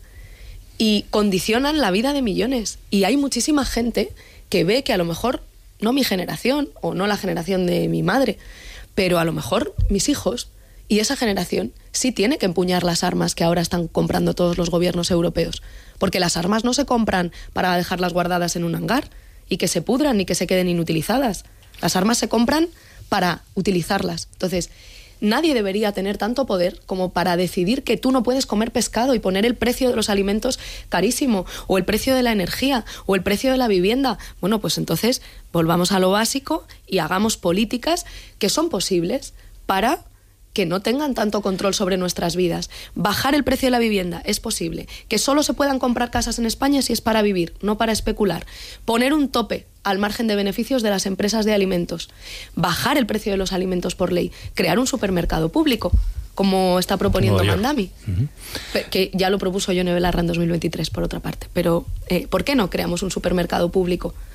y condicionan la vida de millones. Y hay muchísima gente que ve que a lo mejor, no mi generación o no la generación de mi madre, pero a lo mejor mis hijos y esa generación sí tiene que empuñar las armas que ahora están comprando todos los gobiernos europeos. Porque las armas no se compran para dejarlas guardadas en un hangar y que se pudran ni que se queden inutilizadas. Las armas se compran para utilizarlas. Entonces, nadie debería tener tanto poder como para decidir que tú no puedes comer pescado y poner el precio de los alimentos carísimo, o el precio de la energía, o el precio de la vivienda. Bueno, pues entonces volvamos a lo básico y hagamos políticas que son posibles para que no tengan tanto control sobre nuestras vidas. Bajar el precio de la vivienda es posible. Que solo se puedan comprar casas en España si es para vivir, no para especular. Poner un tope al margen de beneficios de las empresas de alimentos. Bajar el precio de los alimentos por ley. Crear un supermercado público, como está proponiendo Mandami. Uh-huh. Que ya lo propuso Yone Belarra en dos mil veintitrés, por otra parte. Pero, eh, ¿por qué no creamos un supermercado público?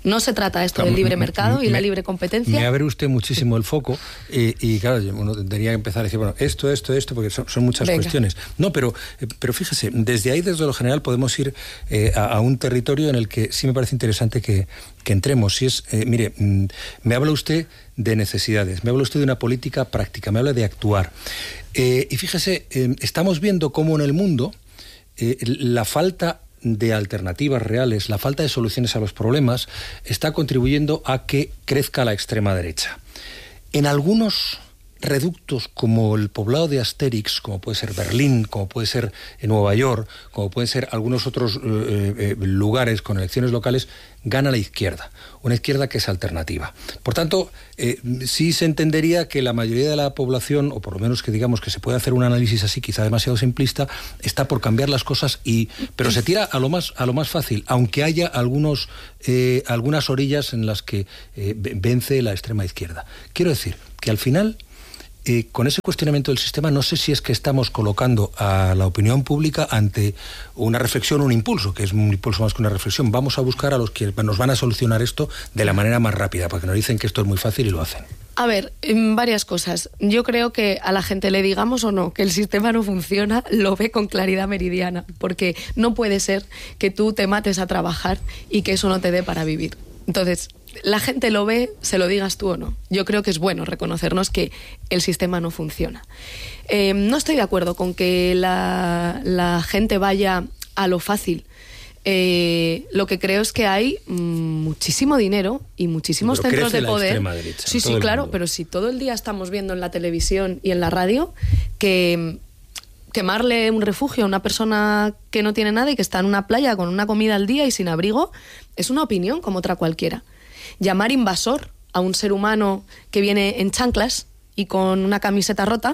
No se trata esto del libre mercado me, y me, la libre competencia. Me abre usted muchísimo el foco y, y claro, uno tendría que empezar a decir, bueno, esto, esto, esto, porque son, son muchas Venga. cuestiones. No, pero, pero fíjese, desde ahí, desde lo general, podemos ir eh, a, a un territorio en el que sí me parece interesante que, que entremos. Si es, eh, mire, mm, me habla usted de necesidades, me habla usted de una política práctica, me habla de actuar. Eh, y fíjese, eh, estamos viendo cómo en el mundo eh, la falta de alternativas reales, la falta de soluciones a los problemas, está contribuyendo a que crezca la extrema derecha. En algunos reductos como el poblado de Asterix, como puede ser Berlín, como puede ser Nueva York, como pueden ser algunos otros eh, eh, lugares con elecciones locales, gana la izquierda, una izquierda que es alternativa. Por tanto, eh, sí se entendería que la mayoría de la población, o por lo menos que digamos que se puede hacer un análisis así, quizá demasiado simplista, está por cambiar las cosas, y pero se tira a lo más, a lo más fácil, aunque haya algunos, eh, algunas orillas en las que eh, vence la extrema izquierda. Quiero decir que al final, Eh, con ese cuestionamiento del sistema, no sé si es que estamos colocando a la opinión pública ante una reflexión, un impulso, que es un impulso más que una reflexión. Vamos a buscar a los que nos van a solucionar esto de la manera más rápida, porque nos dicen que esto es muy fácil y lo hacen. A ver, varias cosas. Yo creo que a la gente le digamos o no que el sistema no funciona, lo ve con claridad meridiana, porque no puede ser que tú te mates a trabajar y que eso no te dé para vivir. Entonces, la gente lo ve, se lo digas tú o no. Yo creo que es bueno reconocernos que el sistema no funciona. Eh, no estoy de acuerdo con que la, la gente vaya a lo fácil. Eh, lo que creo es que hay mmm, muchísimo dinero y muchísimos pero centros de poder. Derecha, sí, sí, claro, mundo. Pero si todo el día estamos viendo en la televisión y en la radio que quemarle un refugio a una persona que no tiene nada y que está en una playa con una comida al día y sin abrigo, es una opinión como otra cualquiera. Llamar invasor a un ser humano que viene en chanclas y con una camiseta rota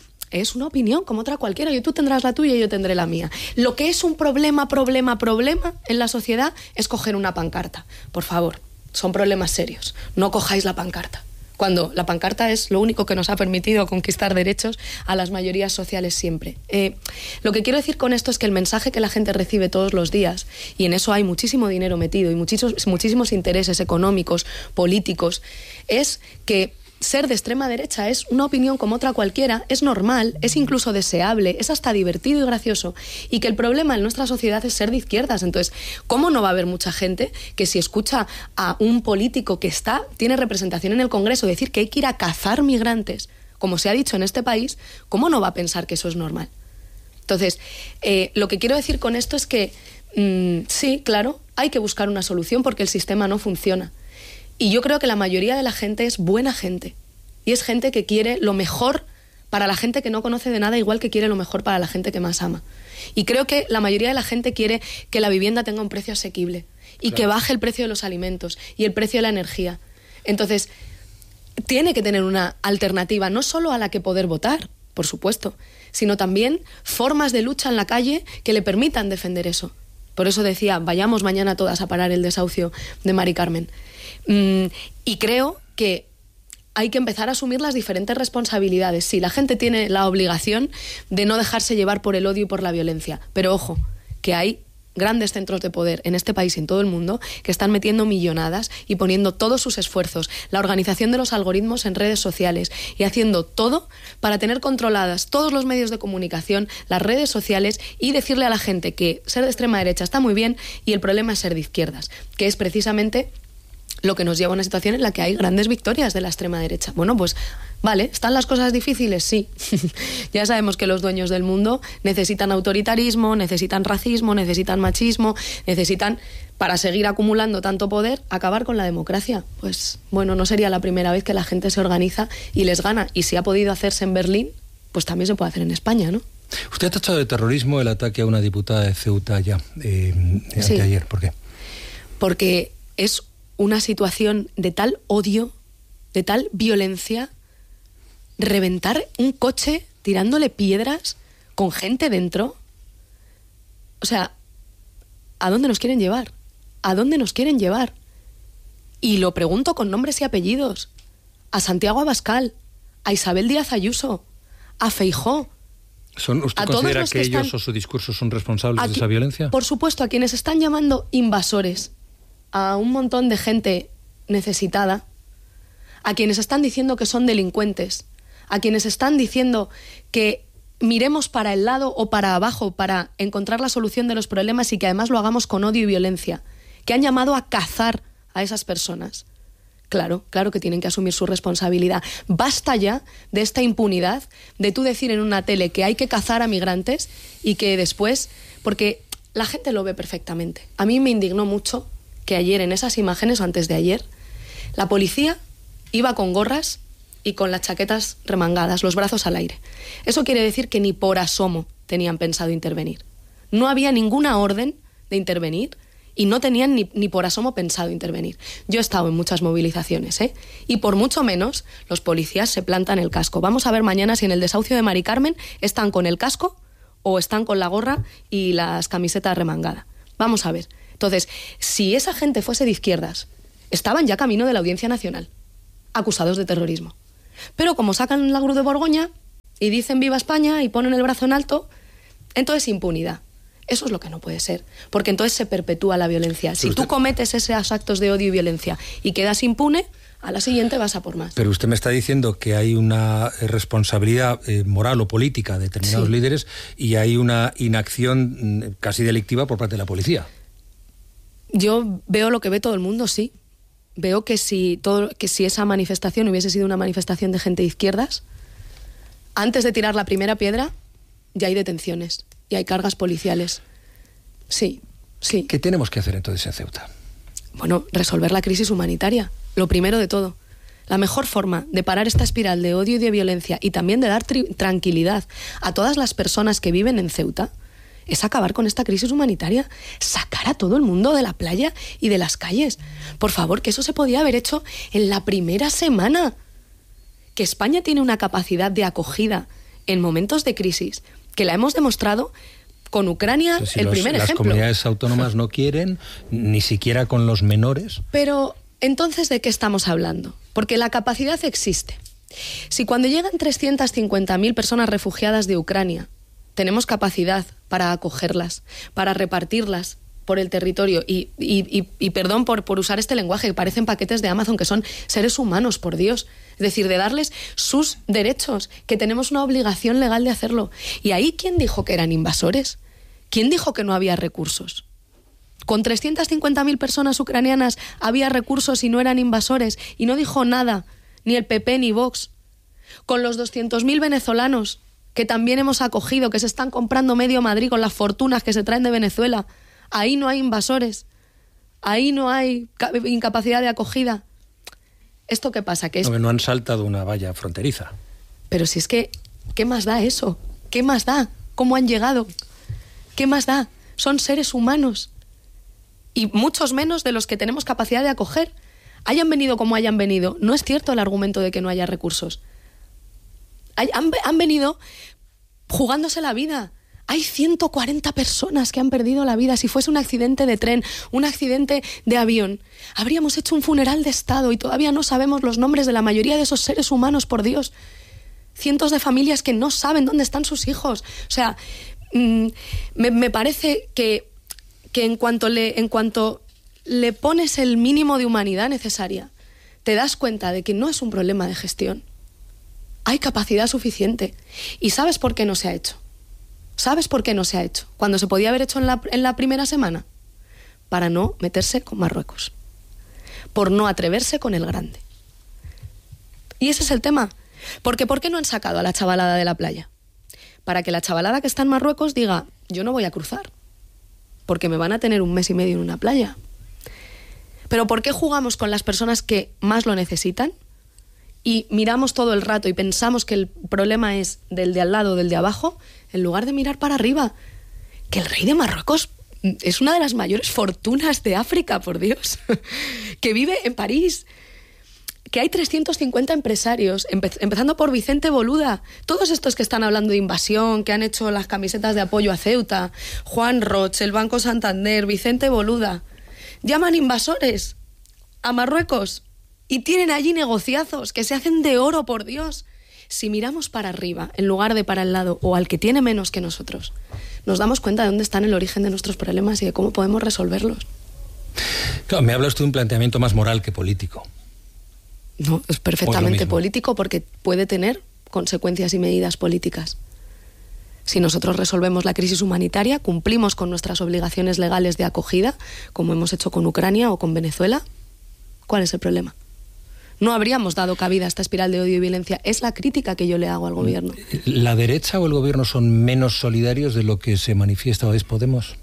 es una opinión como otra cualquiera. Yo, tú tendrás la tuya y yo tendré la mía. Lo que es un problema, problema, problema en la sociedad es coger una pancarta. Por favor, son problemas serios. No cojáis la pancarta. Cuando la pancarta es lo único que nos ha permitido conquistar derechos a las mayorías sociales siempre. Eh, lo que quiero decir con esto es que el mensaje que la gente recibe todos los días, y en eso hay muchísimo dinero metido y muchísimos, muchísimos intereses económicos, políticos, es que ser de extrema derecha es una opinión como otra cualquiera, es normal, es incluso deseable, es hasta divertido y gracioso, y que el problema en nuestra sociedad es ser de izquierdas. Entonces, ¿cómo no va a haber mucha gente que si escucha a un político que está, tiene representación en el Congreso, decir que hay que ir a cazar migrantes, como se ha dicho en este país, cómo no va a pensar que eso es normal? Entonces, eh, lo que quiero decir con esto es que mmm, sí, claro, hay que buscar una solución porque el sistema no funciona. Y yo creo que la mayoría de la gente es buena gente. Y es gente que quiere lo mejor para la gente que no conoce de nada, igual que quiere lo mejor para la gente que más ama. Y creo que la mayoría de la gente quiere que la vivienda tenga un precio asequible y claro, que baje el precio de los alimentos y el precio de la energía. Entonces, tiene que tener una alternativa, no solo a la que poder votar, por supuesto, sino también formas de lucha en la calle que le permitan defender eso. Por eso decía, vayamos mañana todas a parar el desahucio de Mari Carmen. Mm, y creo que hay que empezar a asumir las diferentes responsabilidades. Sí, la gente tiene la obligación de no dejarse llevar por el odio y por la violencia, pero ojo, que hay grandes centros de poder en este país y en todo el mundo que están metiendo millonadas y poniendo todos sus esfuerzos, la organización de los algoritmos en redes sociales y haciendo todo para tener controladas todos los medios de comunicación, las redes sociales, y decirle a la gente que ser de extrema derecha está muy bien y el problema es ser de izquierdas, que es precisamente lo que nos lleva a una situación en la que hay grandes victorias de la extrema derecha. Bueno, pues vale, ¿están las cosas difíciles? Sí. Ya sabemos que los dueños del mundo necesitan autoritarismo, necesitan racismo, necesitan machismo, necesitan, para seguir acumulando tanto poder, acabar con la democracia. Pues bueno, no sería la primera vez que la gente se organiza y les gana. Y si ha podido hacerse en Berlín, pues también se puede hacer en España, ¿no? Usted ha tachado de terrorismo el ataque a una diputada de Ceuta ya, eh, sí. anteayer. ¿Por qué? Porque es una situación de tal odio, de tal violencia, reventar un coche tirándole piedras con gente dentro. O sea, ¿a dónde nos quieren llevar? ¿A dónde nos quieren llevar? Y lo pregunto con nombres y apellidos. A Santiago Abascal, a Isabel Díaz Ayuso, a Feijóo. ¿Son, ¿Usted considera que, que ellos están, o su discurso son responsables aquí, de esa violencia? Por supuesto, a quienes están llamando invasores. a un montón de gente necesitada, a quienes están diciendo que son delincuentes, a quienes están diciendo que miremos para el lado o para abajo para encontrar la solución de los problemas y que además lo hagamos con odio y violencia, que han llamado a cazar a esas personas. Claro, claro que tienen que asumir su responsabilidad. Basta ya de esta impunidad, de tú decir en una tele que hay que cazar a migrantes y que después, porque la gente lo ve perfectamente. A mí me indignó mucho que ayer en esas imágenes, o antes de ayer, la policía iba con gorras y con las chaquetas remangadas, los brazos al aire. Eso quiere decir que ni por asomo tenían pensado intervenir. No había ninguna orden de intervenir y no tenían ni, ni por asomo pensado intervenir. Yo he estado en muchas movilizaciones, ¿eh? Y por mucho menos los policías se plantan el casco. Vamos a ver mañana si en el desahucio de Mari Carmen están con el casco o están con la gorra y las camisetas remangadas. Vamos a ver. Entonces, si esa gente fuese de izquierdas, estaban ya camino de la Audiencia Nacional, acusados de terrorismo. Pero como sacan la Cruz de Borgoña y dicen viva España y ponen el brazo en alto, entonces impunidad. Eso es lo que no puede ser, porque entonces se perpetúa la violencia. Si tú cometes esos actos de odio y violencia y quedas impune, a la siguiente vas a por más. Pero usted me está diciendo que hay una responsabilidad eh, moral o política de determinados sí. líderes y hay una inacción casi delictiva por parte de la policía. Yo veo lo que ve todo el mundo, sí. Veo que si, todo, que si esa manifestación hubiese sido una manifestación de gente de izquierdas, antes de tirar la primera piedra ya hay detenciones y hay cargas policiales. Sí, sí. ¿Qué tenemos que hacer entonces en Ceuta? Bueno, resolver la crisis humanitaria, lo primero de todo. La mejor forma de parar esta espiral de odio y de violencia y también de dar tri- tranquilidad a todas las personas que viven en Ceuta es acabar con esta crisis humanitaria, sacar a todo el mundo de la playa y de las calles. Por favor, que eso se podía haber hecho en la primera semana. Que España tiene una capacidad de acogida en momentos de crisis, que la hemos demostrado con Ucrania, Entonces, si el los, primer las ejemplo. Las comunidades autónomas no quieren, ni siquiera con los menores. Pero, entonces, ¿de qué estamos hablando? Porque la capacidad existe. Si cuando llegan trescientas cincuenta mil personas refugiadas de Ucrania, tenemos capacidad para acogerlas, para repartirlas por el territorio y, y, y, y perdón por, por usar este lenguaje, que parecen paquetes de Amazon, que son seres humanos, por Dios. Es decir, de darles sus derechos, que tenemos una obligación legal de hacerlo. ¿Y ahí quién dijo que eran invasores? ¿Quién dijo que no había recursos? Con trescientas cincuenta mil personas ucranianas había recursos y no eran invasores, y no dijo nada, ni el P P ni Vox. Con los doscientos mil venezolanos que también hemos acogido, que se están comprando medio Madrid con las fortunas que se traen de Venezuela, ahí no hay invasores, ahí no hay incapacidad de acogida. ¿Esto qué pasa? Que es... No, no han saltado una valla fronteriza. Pero si es que, ¿qué más da eso? ¿Qué más da? ¿Cómo han llegado? ¿Qué más da? Son seres humanos. Y muchos menos de los que tenemos capacidad de acoger. Hayan venido como hayan venido. No es cierto el argumento de que no haya recursos. Hay, han, han venido jugándose la vida. Hay ciento cuarenta personas que han perdido la vida. Si fuese un accidente de tren, un accidente de avión, habríamos hecho un funeral de Estado y todavía no sabemos los nombres de la mayoría de esos seres humanos, por Dios. Cientos de familias que no saben dónde están sus hijos. O sea, mmm, me, me parece que, que en cuanto le, en cuanto le pones el mínimo de humanidad necesaria, te das cuenta de que no es un problema de gestión. Hay capacidad suficiente. ¿Y sabes por qué no se ha hecho? ¿Sabes por qué no se ha hecho? Cuando se podía haber hecho en la, en la primera semana. Para no meterse con Marruecos. Por no atreverse con el grande. Y ese es el tema. Porque ¿por qué no han sacado a la chavalada de la playa? Para que la chavalada que está en Marruecos diga, yo no voy a cruzar. Porque me van a tener un mes y medio en una playa. Pero ¿por qué jugamos con las personas que más lo necesitan? Y miramos todo el rato y pensamos que el problema es del de al lado, del de abajo, en lugar de mirar para arriba. Que el rey de Marruecos es una de las mayores fortunas de África, por Dios. Que vive en París. Que hay trescientos cincuenta empresarios, empe- empezando por Vicente Boluda. Todos estos que están hablando de invasión, que han hecho las camisetas de apoyo a Ceuta, Juan Roch, el Banco Santander, Vicente Boluda, llaman invasores a Marruecos. Y tienen allí negociazos que se hacen de oro, por Dios. Si miramos para arriba, en lugar de para el lado, o al que tiene menos que nosotros, nos damos cuenta de dónde está el origen de nuestros problemas y de cómo podemos resolverlos. Claro, me habla usted de un planteamiento más moral que político. No, es perfectamente político porque puede tener consecuencias y medidas políticas. Si nosotros resolvemos la crisis humanitaria, cumplimos con nuestras obligaciones legales de acogida, como hemos hecho con Ucrania o con Venezuela, ¿cuál es el problema? No habríamos dado cabida a esta espiral de odio y violencia. Es la crítica que yo le hago al gobierno. ¿La derecha o el gobierno son menos solidarios de lo que se manifiesta hoy Podemos?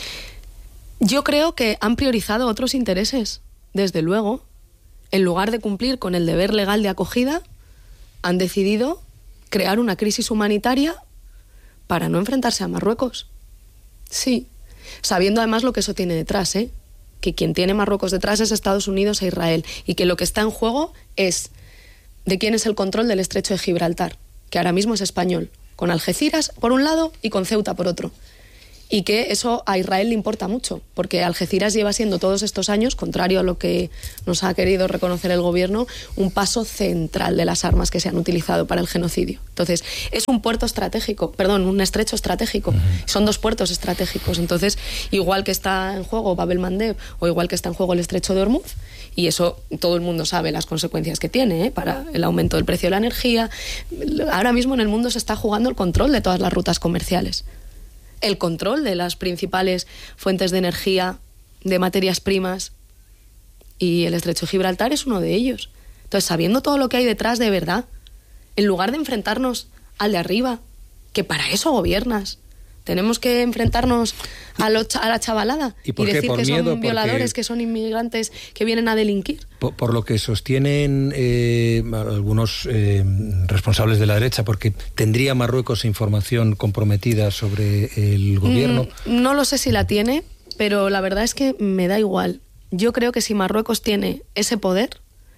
Yo creo que han priorizado otros intereses, desde luego. En lugar de cumplir con el deber legal de acogida, han decidido crear una crisis humanitaria para no enfrentarse a Marruecos. Sí, sabiendo además lo que eso tiene detrás, ¿eh? Que quien tiene Marruecos detrás es Estados Unidos e Israel, y que lo que está en juego es de quién es el control del estrecho de Gibraltar, que ahora mismo es español, con Algeciras por un lado y con Ceuta por otro. Y que eso a Israel le importa mucho, porque Algeciras lleva siendo todos estos años, contrario a lo que nos ha querido reconocer el gobierno, un paso central de las armas que se han utilizado para el genocidio. Entonces, es un puerto estratégico, perdón, un estrecho estratégico. Uh-huh. Son dos puertos estratégicos. Entonces, igual que está en juego Bab el-Mandeb o igual que está en juego el estrecho de Hormuz, y eso todo el mundo sabe las consecuencias que tiene, ¿eh? Para el aumento del precio de la energía. Ahora mismo en el mundo se está jugando el control de todas las rutas comerciales. El control de las principales fuentes de energía, de materias primas, y el estrecho de Gibraltar es uno de ellos. Entonces, sabiendo todo lo que hay detrás de verdad, en lugar de enfrentarnos al de arriba, que para eso gobiernas, tenemos que enfrentarnos a, lo, a la chavalada y, y decir ¿Por que miedo? son violadores, Porque... que son inmigrantes que vienen a delinquir. Por, por lo que sostienen eh, algunos eh, responsables de la derecha, porque ¿tendría Marruecos información comprometida sobre el gobierno? Mm, no lo sé si la tiene, pero la verdad es que me da igual. Yo creo que si Marruecos tiene ese poder,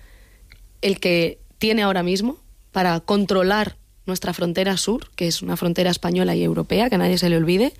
el que tiene ahora mismo, para controlar nuestra frontera sur, que es una frontera española y europea, que a nadie se le olvide,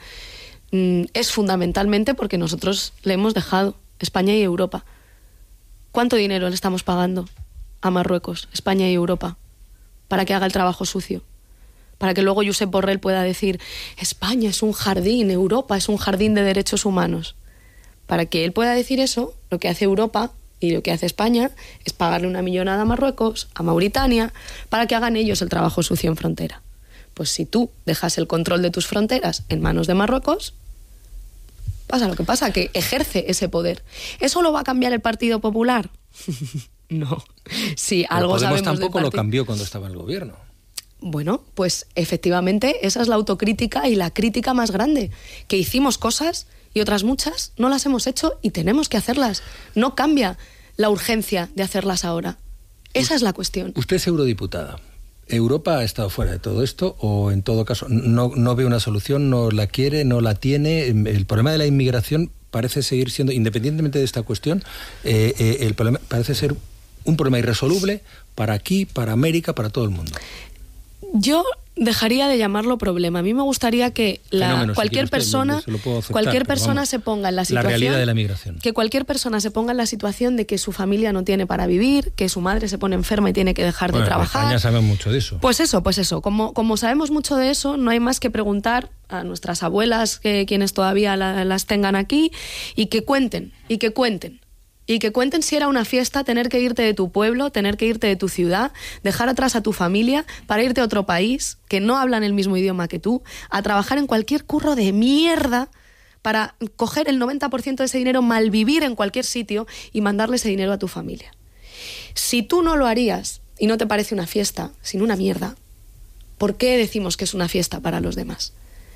es fundamentalmente porque nosotros le hemos dejado, España y Europa. ¿Cuánto dinero le estamos pagando a Marruecos, España y Europa, para que haga el trabajo sucio? Para que luego Josep Borrell pueda decir, España es un jardín, Europa es un jardín de derechos humanos. Para que él pueda decir eso, lo que hace Europa y lo que hace España es pagarle una millonada a Marruecos, a Mauritania, para que hagan ellos el trabajo sucio en frontera. Pues si tú dejas el control de tus fronteras en manos de Marruecos, pasa lo que pasa, que ejerce ese poder. ¿Eso lo va a cambiar el Partido Popular? No. Sí, algo Podemos sabemos tampoco del lo partido. cambió cuando estaba en el gobierno. Bueno, pues efectivamente esa es la autocrítica y la crítica más grande, que hicimos cosas y otras muchas no las hemos hecho y tenemos que hacerlas. No cambia la urgencia de hacerlas ahora. Esa es la cuestión. Usted es eurodiputada. ¿Europa ha estado fuera de todo esto o en todo caso no, no ve una solución, no la quiere, no la tiene? El problema de la inmigración parece seguir siendo, independientemente de esta cuestión, eh, eh, el problema parece ser un problema irresoluble para aquí, para América, para todo el mundo. Yo dejaría de llamarlo problema. A mí me gustaría que la, Fenómeno, cualquier si usted, persona, se lo puedo aceptar, cualquier pero persona vamos, se ponga en la situación, la realidad de la migración. Que cualquier persona se ponga en la situación de que su familia no tiene para vivir, que su madre se pone enferma y tiene que dejar bueno, de trabajar. En España saben mucho de eso. Pues eso, pues eso. Como, como sabemos mucho de eso, no hay más que preguntar a nuestras abuelas, que quienes todavía la, las tengan aquí, y que cuenten, y que cuenten. Y que cuenten si era una fiesta tener que irte de tu pueblo, tener que irte de tu ciudad, dejar atrás a tu familia para irte a otro país que no hablan el mismo idioma que tú, a trabajar en cualquier curro de mierda para coger el noventa por ciento de ese dinero, malvivir en cualquier sitio y mandarle ese dinero a tu familia. Si tú no lo harías y no te parece una fiesta, sino una mierda, ¿por qué decimos que es una fiesta para los demás?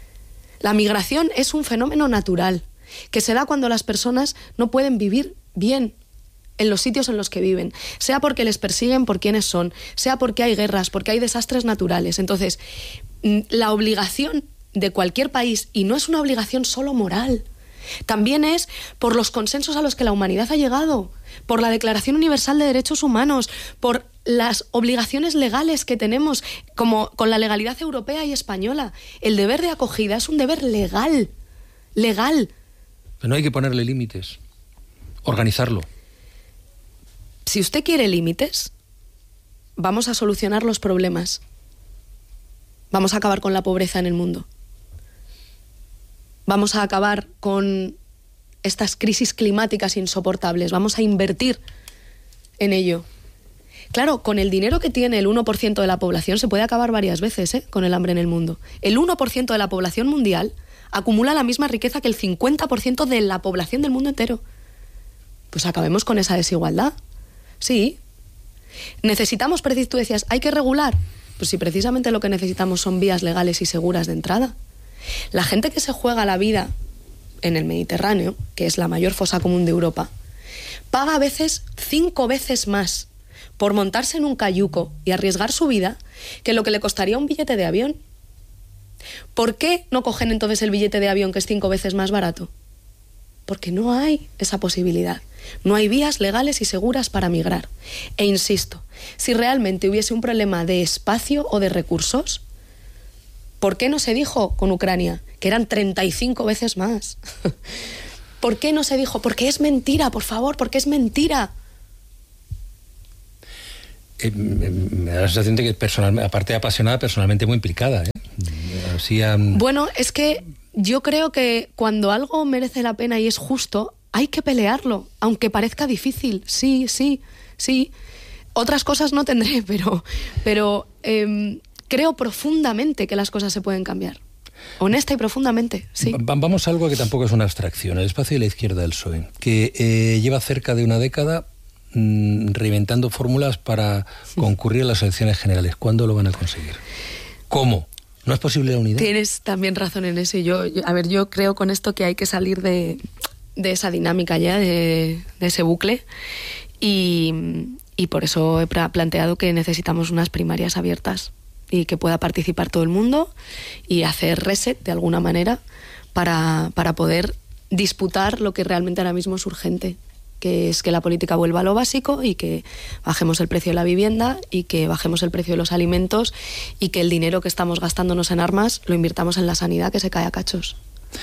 La migración es un fenómeno natural que se da cuando las personas no pueden vivir bien en los sitios en los que viven, sea porque les persiguen por quienes son, sea porque hay guerras, porque hay desastres naturales. Entonces, la obligación de cualquier país, y no es una obligación solo moral, también es por los consensos a los que la humanidad ha llegado, por la Declaración Universal de Derechos Humanos, por las obligaciones legales que tenemos, como con la legalidad europea y española. El deber de acogida es un deber legal, legal. Pero no hay que ponerle límites. Organizarlo. Si usted quiere límites, vamos a solucionar los problemas. Vamos a acabar con la pobreza en el mundo. Vamos a acabar con estas crisis climáticas insoportables, vamos a invertir en ello. Claro, con el dinero que tiene el uno por ciento de la población se puede acabar varias veces, ¿eh? Con el hambre en el mundo. El uno por ciento de la población mundial acumula la misma riqueza que el cincuenta por ciento de la población del mundo entero. Pues acabemos con esa desigualdad. Sí. Necesitamos, tú decías, ¿hay que regular? Pues si precisamente lo que necesitamos son vías legales y seguras de entrada. La gente que se juega la vida en el Mediterráneo, que es la mayor fosa común de Europa, paga a veces cinco veces más por montarse en un cayuco y arriesgar su vida que lo que le costaría un billete de avión. ¿Por qué no cogen entonces el billete de avión, que es cinco veces más barato? Porque no hay esa posibilidad. No hay vías legales y seguras para migrar. E insisto, si realmente hubiese un problema de espacio o de recursos, ¿por qué no se dijo con Ucrania que eran treinta y cinco veces más? ¿Por qué no se dijo? Porque es mentira, por favor, porque es mentira. Eh, me da la sensación de que, personalmente, aparte de apasionada, personalmente muy implicada. ¿eh? Así, um... Bueno, es que yo creo que cuando algo merece la pena y es justo, hay que pelearlo, aunque parezca difícil. Sí, sí, sí. Otras cosas no tendré, pero, pero eh, creo profundamente que las cosas se pueden cambiar. Honesta y profundamente, sí. Vamos a algo que tampoco es una abstracción, el espacio de la izquierda del P S O E, que eh, lleva cerca de una década mmm, reinventando fórmulas para concurrir a las elecciones generales. ¿Cuándo lo van a conseguir? ¿Cómo? ¿No es posible la unidad? Tienes también razón en eso. Yo, yo, a ver, yo creo con esto que hay que salir de, de esa dinámica ya, de, de ese bucle, y, y por eso he planteado que necesitamos unas primarias abiertas y que pueda participar todo el mundo y hacer reset de alguna manera para, para poder disputar lo que realmente ahora mismo es urgente, que es que la política vuelva a lo básico y que bajemos el precio de la vivienda y que bajemos el precio de los alimentos y que el dinero que estamos gastándonos en armas lo invirtamos en la sanidad, que se cae a cachos.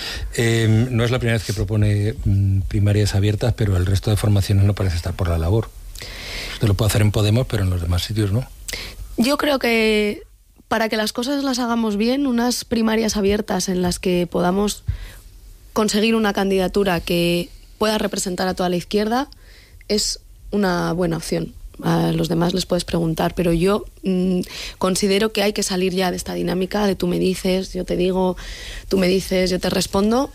Eh, no es la primera vez que propone mm, primarias abiertas, pero el resto de formaciones no parece estar por la labor. Esto lo puede hacer en Podemos, pero en los demás sitios no. Yo creo que para que las cosas las hagamos bien, unas primarias abiertas en las que podamos conseguir una candidatura que pueda representar a toda la izquierda es una buena opción. A los demás les puedes preguntar, pero yo mmm, considero que hay que salir ya de esta dinámica de tú me dices, yo te digo, tú me dices, yo te respondo,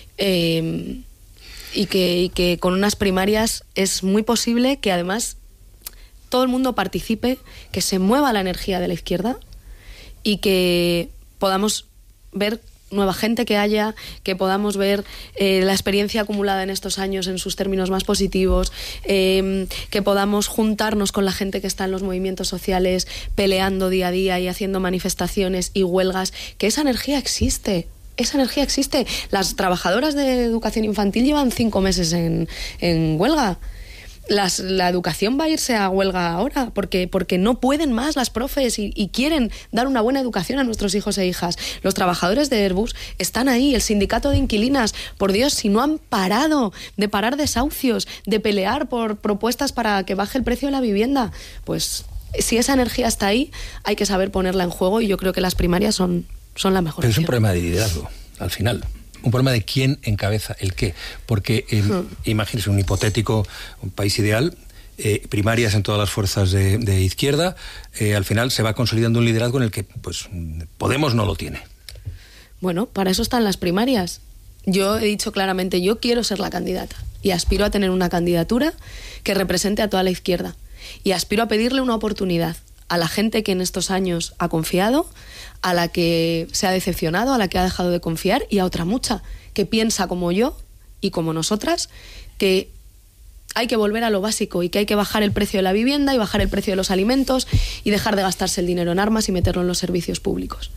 eh, y, que, y que con unas primarias es muy posible que además todo el mundo participe, que se mueva la energía de la izquierda y que podamos ver nueva gente que haya, que podamos ver eh, la experiencia acumulada en estos años en sus términos más positivos, eh, que podamos juntarnos con la gente que está en los movimientos sociales peleando día a día y haciendo manifestaciones y huelgas, que esa energía existe. Esa energía existe. Las trabajadoras de educación infantil llevan cinco meses en, en huelga. Las, la educación va a irse a huelga ahora porque, porque no pueden más las profes y, y quieren dar una buena educación a nuestros hijos e hijas. Los trabajadores de Airbus están ahí, el sindicato de inquilinas, por Dios, si no han parado de parar desahucios, de pelear por propuestas para que baje el precio de la vivienda, pues si esa energía está ahí, hay que saber ponerla en juego y yo creo que las primarias son, son la mejor Pero opción. Es un problema de liderazgo, al final. Un problema de quién encabeza el qué. Porque, eh, hmm. imagínese un hipotético un país ideal, eh, primarias en todas las fuerzas de, de izquierda, eh, al final se va consolidando un liderazgo en el que pues Podemos no lo tiene. Bueno, para eso están las primarias. Yo he dicho claramente, yo quiero ser la candidata y aspiro a tener una candidatura que represente a toda la izquierda. Y aspiro a pedirle una oportunidad a la gente que en estos años ha confiado, a la que se ha decepcionado, a la que ha dejado de confiar y a otra mucha que piensa como yo y como nosotras que hay que volver a lo básico y que hay que bajar el precio de la vivienda y bajar el precio de los alimentos y dejar de gastarse el dinero en armas y meterlo en los servicios públicos.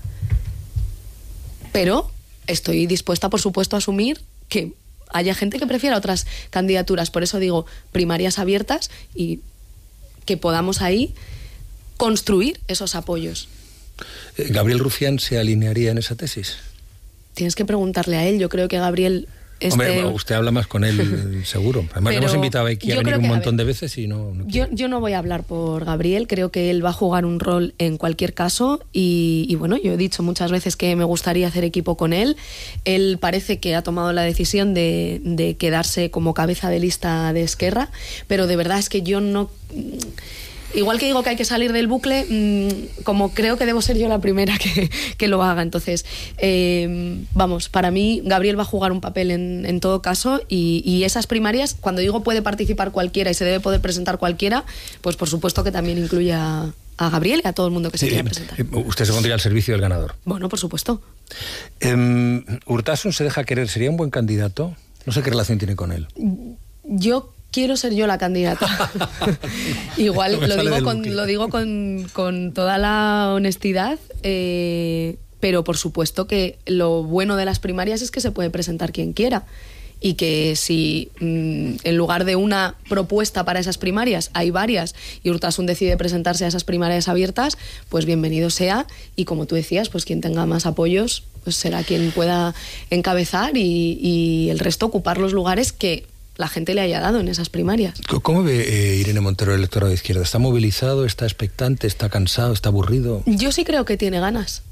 Pero estoy dispuesta, por supuesto, a asumir que haya gente que prefiera otras candidaturas. Por eso digo primarias abiertas y que podamos ahí construir esos apoyos. ¿Gabriel Rufián se alinearía en esa tesis? Tienes que preguntarle a él. Yo creo que Gabriel Este... Hombre, usted habla más con él, seguro. Además, le hemos invitado aquí a venir un montón de veces y no... no yo, yo no voy a hablar por Gabriel, creo que él va a jugar un rol en cualquier caso y, y bueno, yo he dicho muchas veces que me gustaría hacer equipo con él. Él parece que ha tomado la decisión de, de quedarse como cabeza de lista de Esquerra, pero de verdad es que yo no... Igual que digo que hay que salir del bucle, mmm, como creo que debo ser yo la primera que, que lo haga. Entonces, eh, vamos, para mí Gabriel va a jugar un papel en, en todo caso y, y esas primarias, cuando digo puede participar cualquiera y se debe poder presentar cualquiera, pues por supuesto que también incluye a, a Gabriel y a todo el mundo que se sí, quiera presentar. Usted se pondría al servicio del ganador. Bueno, por supuesto. Eh, Urtasun se deja querer, ¿sería un buen candidato? No sé qué relación tiene con él. Yo quiero ser yo la candidata. Igual, no lo digo, con, lo digo con, con toda la honestidad, eh, pero por supuesto que lo bueno de las primarias es que se puede presentar quien quiera. Y que si mmm, en lugar de una propuesta para esas primarias hay varias y Urtasun decide presentarse a esas primarias abiertas, pues bienvenido sea. Y como tú decías, pues quien tenga más apoyos pues será quien pueda encabezar y, y el resto ocupar los lugares que la gente le haya dado en esas primarias. ¿Cómo ve eh, Irene Montero el electorado de izquierda? ¿Está movilizado, está expectante, está cansado, está aburrido? Yo sí creo que tiene ganas.